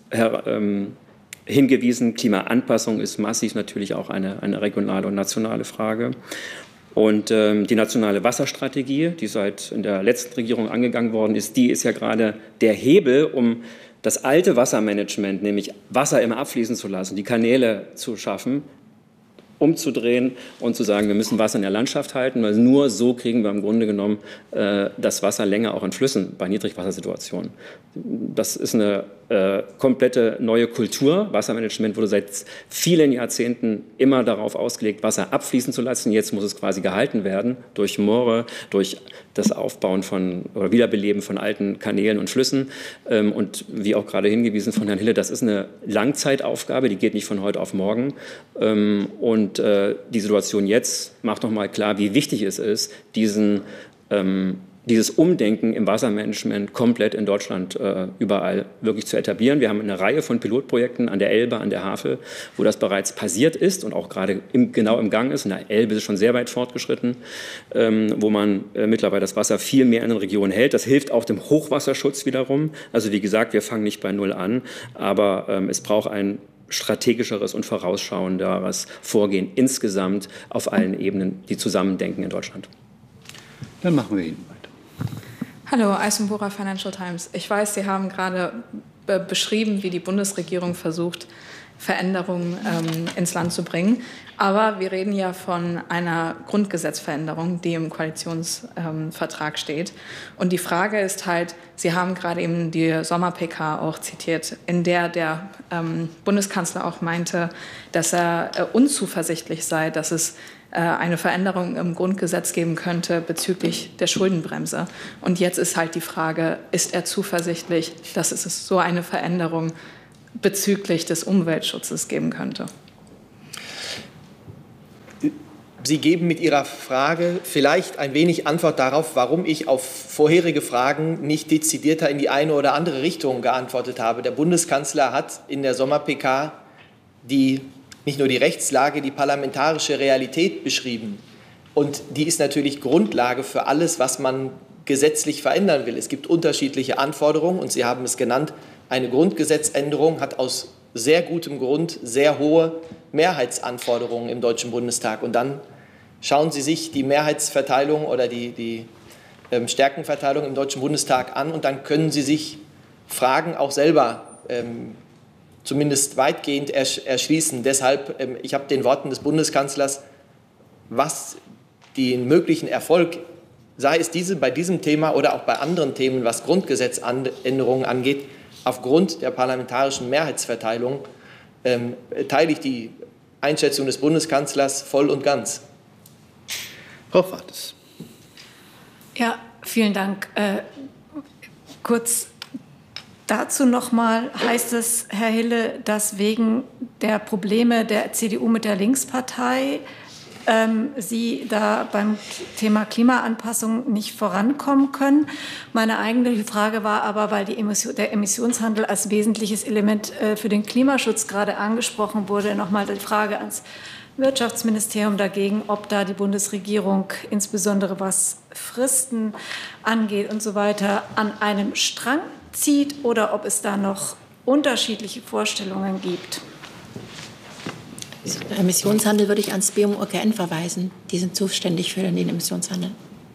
Speaker 13: hingewiesen. Klimaanpassung ist massiv natürlich auch eine regionale und nationale Frage. Und die nationale Wasserstrategie, die in der letzten Regierung angegangen worden ist, die ist ja gerade der Hebel, um das alte Wassermanagement, nämlich Wasser immer abfließen zu lassen, die Kanäle zu schaffen, umzudrehen und zu sagen, wir müssen Wasser in der Landschaft halten, weil nur so kriegen wir im Grunde genommen das Wasser länger auch in Flüssen bei Niedrigwassersituationen. Das ist eine komplette neue Kultur. Wassermanagement wurde seit vielen Jahrzehnten immer darauf ausgelegt, Wasser abfließen zu lassen. Jetzt muss es quasi gehalten werden durch Moore, durch das Aufbauen oder Wiederbeleben von alten Kanälen und Flüssen. Und wie auch gerade hingewiesen von Herrn Hille, das ist eine Langzeitaufgabe, die geht nicht von heute auf morgen. Und die Situation jetzt macht noch mal klar, wie wichtig es ist, dieses Umdenken im Wassermanagement komplett in Deutschland überall wirklich zu etablieren. Wir haben eine Reihe von Pilotprojekten an der Elbe, an der Havel, wo das bereits passiert ist und auch gerade genau im Gang ist. In der Elbe ist es schon sehr weit fortgeschritten, wo man mittlerweile das Wasser viel mehr in den Regionen hält. Das hilft auch dem Hochwasserschutz wiederum. Also wie gesagt, wir fangen nicht bei Null an, aber es braucht ein strategischeres und vorausschauenderes Vorgehen insgesamt auf allen Ebenen, die zusammendenken in Deutschland.
Speaker 2: Dann machen wir hinten weiter.
Speaker 17: Hallo, Eisenbohrer, Financial Times. Ich weiß, Sie haben gerade beschrieben, wie die Bundesregierung versucht, Veränderungen ins Land zu bringen. Aber wir reden ja von einer Grundgesetzveränderung, die im Koalitionsvertrag steht. Und die Frage ist halt, Sie haben gerade eben die Sommer-PK auch zitiert, in der Bundeskanzler auch meinte, dass er unzuversichtlich sei, dass es eine Veränderung im Grundgesetz geben könnte bezüglich der Schuldenbremse. Und jetzt ist halt die Frage, ist er zuversichtlich, dass es so eine Veränderung bezüglich des Umweltschutzes geben könnte?
Speaker 4: Sie geben mit Ihrer Frage vielleicht ein wenig Antwort darauf, warum ich auf vorherige Fragen nicht dezidierter in die eine oder andere Richtung geantwortet habe. Der Bundeskanzler hat in der Sommer-PK nicht nur die Rechtslage, die parlamentarische Realität beschrieben. Und die ist natürlich Grundlage für alles, was man gesetzlich verändern will. Es gibt unterschiedliche Anforderungen und Sie haben es genannt. Eine Grundgesetzänderung hat aus sehr gutem Grund sehr hohe Mehrheitsanforderungen im Deutschen Bundestag. Und dann schauen Sie sich die Mehrheitsverteilung oder die Stärkenverteilung im Deutschen Bundestag an und dann können Sie sich Fragen auch selber zumindest weitgehend erschließen. Deshalb, ich habe den Worten des Bundeskanzlers, was den möglichen Erfolg, sei es bei diesem Thema oder auch bei anderen Themen, was Grundgesetzänderungen angeht, aufgrund der parlamentarischen Mehrheitsverteilung teile ich die Einschätzung des Bundeskanzlers voll und ganz.
Speaker 2: Frau Fates.
Speaker 16: Ja, vielen Dank. Kurz dazu noch mal, heißt es, Herr Hille, dass wegen der Probleme der CDU mit der Linkspartei Sie da beim Thema Klimaanpassung nicht vorankommen können. Meine eigentliche Frage war aber, weil der Emissionshandel als wesentliches Element für den Klimaschutz gerade angesprochen wurde, noch mal die Frage ans Wirtschaftsministerium dagegen, ob da die Bundesregierung, insbesondere was Fristen angeht und so weiter, an einem Strang zieht oder ob es da noch unterschiedliche Vorstellungen gibt.
Speaker 18: Emissionshandel würde ich ans BMUKN verweisen. Die sind zuständig für den Emissionshandel.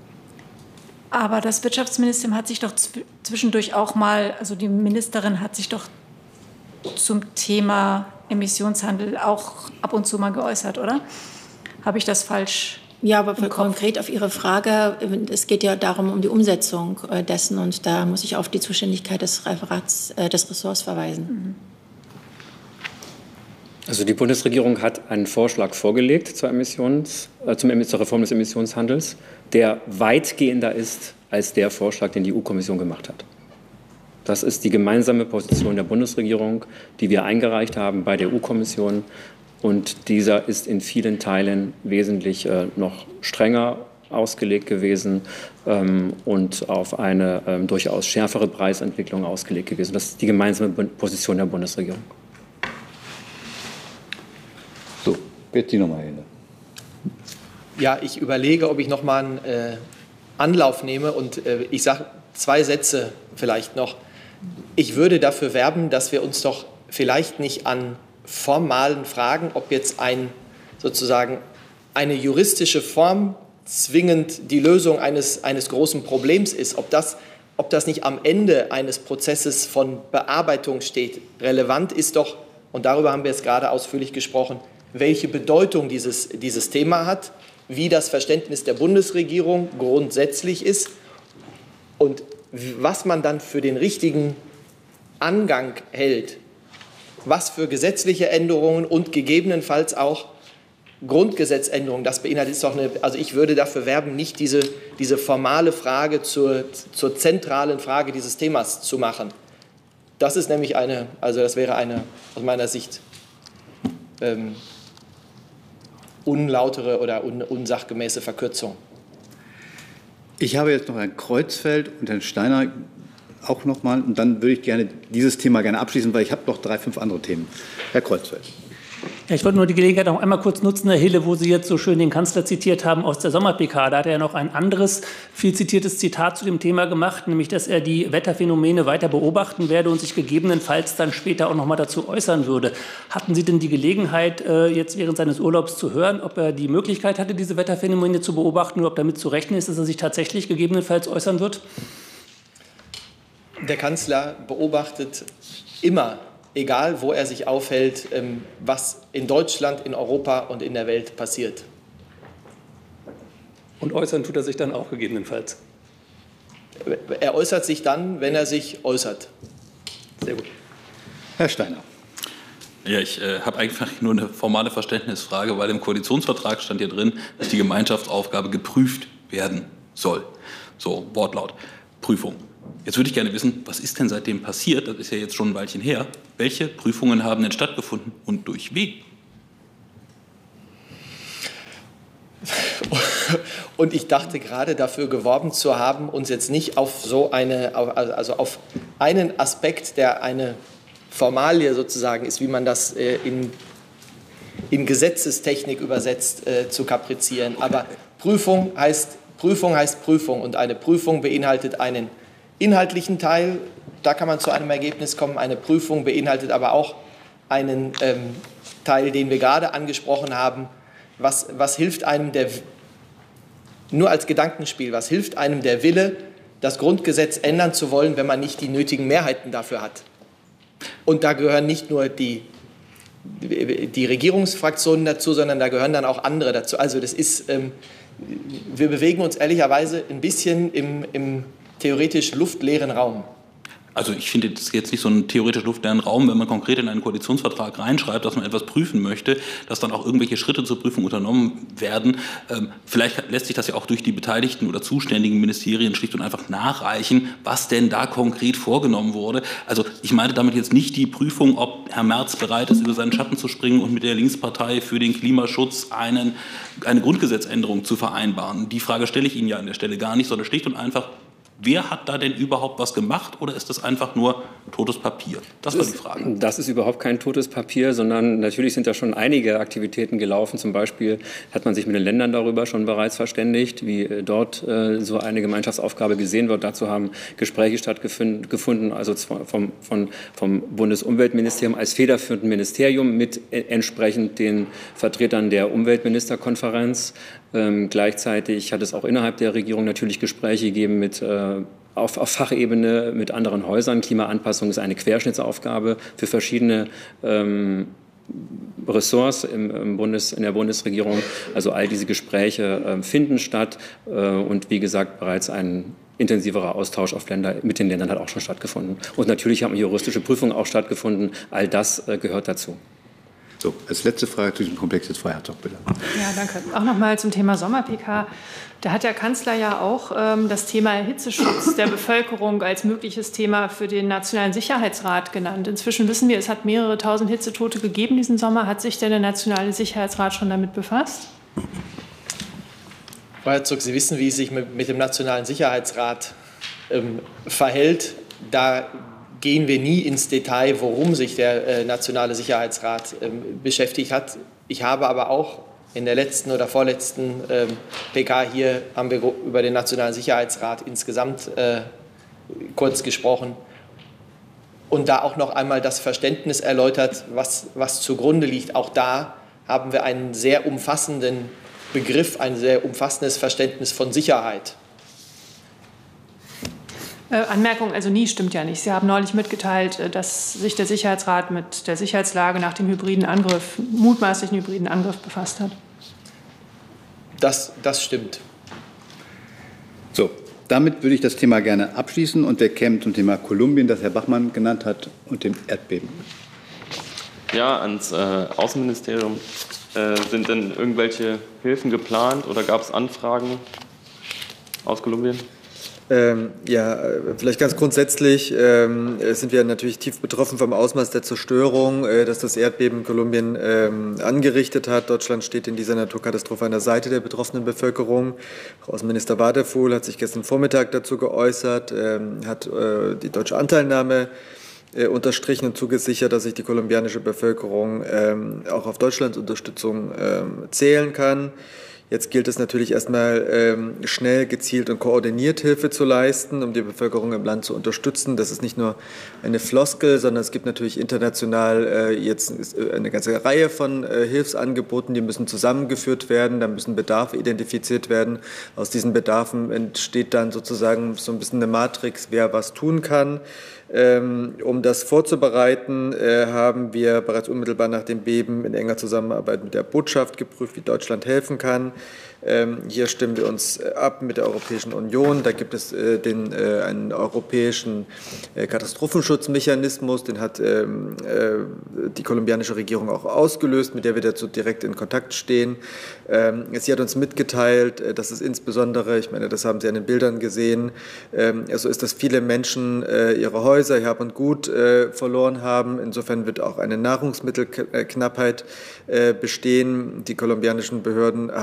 Speaker 16: Aber das Wirtschaftsministerium hat sich doch zwischendurch auch mal, also die Ministerin hat sich doch zum Thema Emissionshandel auch ab und zu mal geäußert, oder? Habe ich das falsch?
Speaker 18: Ja, aber konkret auf Ihre Frage, es geht ja darum, um die Umsetzung dessen und da muss ich auf die Zuständigkeit des Referats, des Ressorts verweisen.
Speaker 13: Also die Bundesregierung hat einen Vorschlag vorgelegt zur Reform des Emissionshandels, der weitgehender ist als der Vorschlag, den die EU-Kommission gemacht hat. Das ist die gemeinsame Position der Bundesregierung, die wir eingereicht haben bei der EU-Kommission. Und dieser ist in vielen Teilen wesentlich noch strenger ausgelegt gewesen und auf eine durchaus schärfere Preisentwicklung ausgelegt gewesen. Das ist die gemeinsame Position der Bundesregierung.
Speaker 2: So, jetzt Sie nochmal hin.
Speaker 4: Ja, ich überlege, ob ich noch mal einen Anlauf nehme und ich sage 2 Sätze vielleicht noch. Ich würde dafür werben, dass wir uns doch vielleicht nicht an formalen Fragen, ob jetzt sozusagen eine juristische Form zwingend die Lösung eines großen Problems ist, ob das nicht am Ende eines Prozesses von Bearbeitung steht. Relevant ist doch, und darüber haben wir jetzt gerade ausführlich gesprochen, welche Bedeutung dieses Thema hat, wie das Verständnis der Bundesregierung grundsätzlich ist und was man dann für den richtigen Angang hält, was für gesetzliche Änderungen und gegebenenfalls auch Grundgesetzänderungen, das beinhaltet ist doch also ich würde dafür werben, nicht diese formale Frage zur zentralen Frage dieses Themas zu machen. Das ist nämlich das wäre eine aus meiner Sicht unlautere oder unsachgemäße Verkürzung.
Speaker 2: Ich habe jetzt noch Herrn Kreuzfeld und Herrn Steiner auch noch mal. Und dann würde ich dieses Thema gerne abschließen, weil ich habe noch 3, 5 andere Themen. Herr Kreuzfeld.
Speaker 11: Ja, ich wollte nur die Gelegenheit noch einmal kurz nutzen, Herr Hille, wo Sie jetzt so schön den Kanzler zitiert haben aus der Sommer-PK. Da hat er ja noch ein anderes, viel zitiertes Zitat zu dem Thema gemacht, nämlich, dass er die Wetterphänomene weiter beobachten werde und sich gegebenenfalls dann später auch noch mal dazu äußern würde. Hatten Sie denn die Gelegenheit, jetzt während seines Urlaubs zu hören, ob er die Möglichkeit hatte, diese Wetterphänomene zu beobachten oder ob damit zu rechnen ist, dass er sich tatsächlich gegebenenfalls äußern wird?
Speaker 4: Der Kanzler beobachtet immer, egal wo er sich aufhält, was in Deutschland, in Europa und in der Welt passiert.
Speaker 11: Und äußern tut er sich dann auch gegebenenfalls?
Speaker 4: Er äußert sich dann, wenn er sich äußert.
Speaker 11: Sehr gut.
Speaker 2: Herr Steiner.
Speaker 5: Ja, ich habe einfach nur eine formale Verständnisfrage, weil im Koalitionsvertrag stand hier drin, dass die Gemeinschaftsaufgabe geprüft werden soll. So, Wortlaut, Prüfung. Jetzt würde ich gerne wissen, was ist denn seitdem passiert? Das ist ja jetzt schon ein Weilchen her. Welche Prüfungen haben denn stattgefunden und durch wen?
Speaker 4: Und ich dachte gerade, dafür geworben zu haben, uns jetzt nicht auf so auf einen Aspekt, der eine Formalie sozusagen ist, wie man das in Gesetzestechnik übersetzt, zu kaprizieren. Aber Prüfung heißt Prüfung und eine Prüfung beinhaltet einen inhaltlichen Teil, da kann man zu einem Ergebnis kommen. Eine Prüfung beinhaltet aber auch einen Teil, den wir gerade angesprochen haben. Was hilft einem nur als Gedankenspiel, was hilft einem der Wille, das Grundgesetz ändern zu wollen, wenn man nicht die nötigen Mehrheiten dafür hat? Und da gehören nicht nur die Regierungsfraktionen dazu, sondern da gehören dann auch andere dazu. Also das ist, wir bewegen uns ehrlicherweise ein bisschen im theoretisch luftleeren Raum.
Speaker 5: Also ich finde das jetzt nicht so ein theoretisch luftleeren Raum, wenn man konkret in einen Koalitionsvertrag reinschreibt, dass man etwas prüfen möchte, dass dann auch irgendwelche Schritte zur Prüfung unternommen werden. Vielleicht lässt sich das ja auch durch die beteiligten oder zuständigen Ministerien schlicht und einfach nachreichen, was denn da konkret vorgenommen wurde. Also ich meine damit jetzt nicht die Prüfung, ob Herr Merz bereit ist, über seinen Schatten zu springen und mit der Linkspartei für den Klimaschutz eine Grundgesetzänderung zu vereinbaren. Die Frage stelle ich Ihnen ja an der Stelle gar nicht, sondern schlicht und einfach, wer hat da denn überhaupt was gemacht oder ist das einfach nur totes Papier? Das war die Frage.
Speaker 13: Das ist überhaupt kein totes Papier, sondern natürlich sind da schon einige Aktivitäten gelaufen. Zum Beispiel hat man sich mit den Ländern darüber schon bereits verständigt, wie dort so eine Gemeinschaftsaufgabe gesehen wird. Dazu haben Gespräche stattgefunden, also vom Bundesumweltministerium als federführenden Ministerium mit entsprechend den Vertretern der Umweltministerkonferenz. Gleichzeitig hat es auch innerhalb der Regierung natürlich Gespräche gegeben auf Fachebene mit anderen Häusern. Klimaanpassung ist eine Querschnittsaufgabe für verschiedene Ressorts in der Bundesregierung. Also all diese Gespräche finden statt und wie gesagt bereits ein intensiverer Austausch mit den Ländern hat auch schon stattgefunden. Und natürlich haben juristische Prüfungen auch stattgefunden. All das gehört dazu.
Speaker 2: So, als letzte Frage zu diesem Komplex jetzt Frau Herzog, bitte.
Speaker 12: Ja, danke. Auch noch mal zum Thema Sommer-PK. Da hat der Kanzler ja auch das Thema Hitzeschutz der Bevölkerung als mögliches Thema für den Nationalen Sicherheitsrat genannt. Inzwischen wissen wir, es hat mehrere tausend Hitzetote gegeben diesen Sommer. Hat sich denn der Nationale Sicherheitsrat schon damit befasst?
Speaker 4: Frau Herzog, Sie wissen, wie es sich mit dem Nationalen Sicherheitsrat verhält. Da gehen wir nie ins Detail, worum sich der Nationale Sicherheitsrat beschäftigt hat. Ich habe aber auch in der letzten oder vorletzten PK hier haben wir über den Nationalen Sicherheitsrat insgesamt kurz gesprochen und da auch noch einmal das Verständnis erläutert, was zugrunde liegt. Auch da haben wir einen sehr umfassenden Begriff, ein sehr umfassendes Verständnis von Sicherheit.
Speaker 12: Anmerkung, also nie stimmt ja nicht. Sie haben neulich mitgeteilt, dass sich der Sicherheitsrat mit der Sicherheitslage nach dem mutmaßlichen hybriden Angriff befasst hat.
Speaker 4: Das stimmt.
Speaker 2: So, damit würde ich das Thema gerne abschließen und wir kämen zum Thema Kolumbien, das Herr Bachmann genannt hat, und dem Erdbeben.
Speaker 8: Ja, ans Außenministerium. Sind denn irgendwelche Hilfen geplant oder gab es Anfragen aus Kolumbien?
Speaker 10: Ja, vielleicht ganz grundsätzlich sind wir natürlich tief betroffen vom Ausmaß der Zerstörung, das das Erdbeben in Kolumbien angerichtet hat. Deutschland steht in dieser Naturkatastrophe an der Seite der betroffenen Bevölkerung. Außenminister Waterfuhl hat sich gestern Vormittag dazu geäußert, hat die deutsche Anteilnahme unterstrichen und zugesichert, dass sich die kolumbianische Bevölkerung auch auf Deutschlands Unterstützung zählen kann. Jetzt gilt es natürlich erstmal schnell, gezielt und koordiniert Hilfe zu leisten, um die Bevölkerung im Land zu unterstützen. Das ist nicht nur eine Floskel, sondern es gibt natürlich international jetzt eine ganze Reihe von Hilfsangeboten, die müssen zusammengeführt werden, da müssen Bedarfe identifiziert werden. Aus diesen Bedarfen entsteht dann sozusagen so ein bisschen eine Matrix, wer was tun kann. Um das vorzubereiten, haben wir bereits unmittelbar nach dem Beben in enger Zusammenarbeit mit der Botschaft geprüft, wie Deutschland helfen kann. Hier stimmen wir uns ab mit der Europäischen Union. Da gibt es einen europäischen Katastrophenschutzmechanismus, den hat die kolumbianische Regierung auch ausgelöst, mit der wir dazu direkt in Kontakt stehen. Sie hat uns mitgeteilt, dass es insbesondere, ich meine, das haben Sie an den Bildern gesehen, so ist, dass viele Menschen ihre Häuser, ihr Hab und Gut verloren haben. Insofern wird auch eine Nahrungsmittelknappheit bestehen. Die kolumbianischen Behörden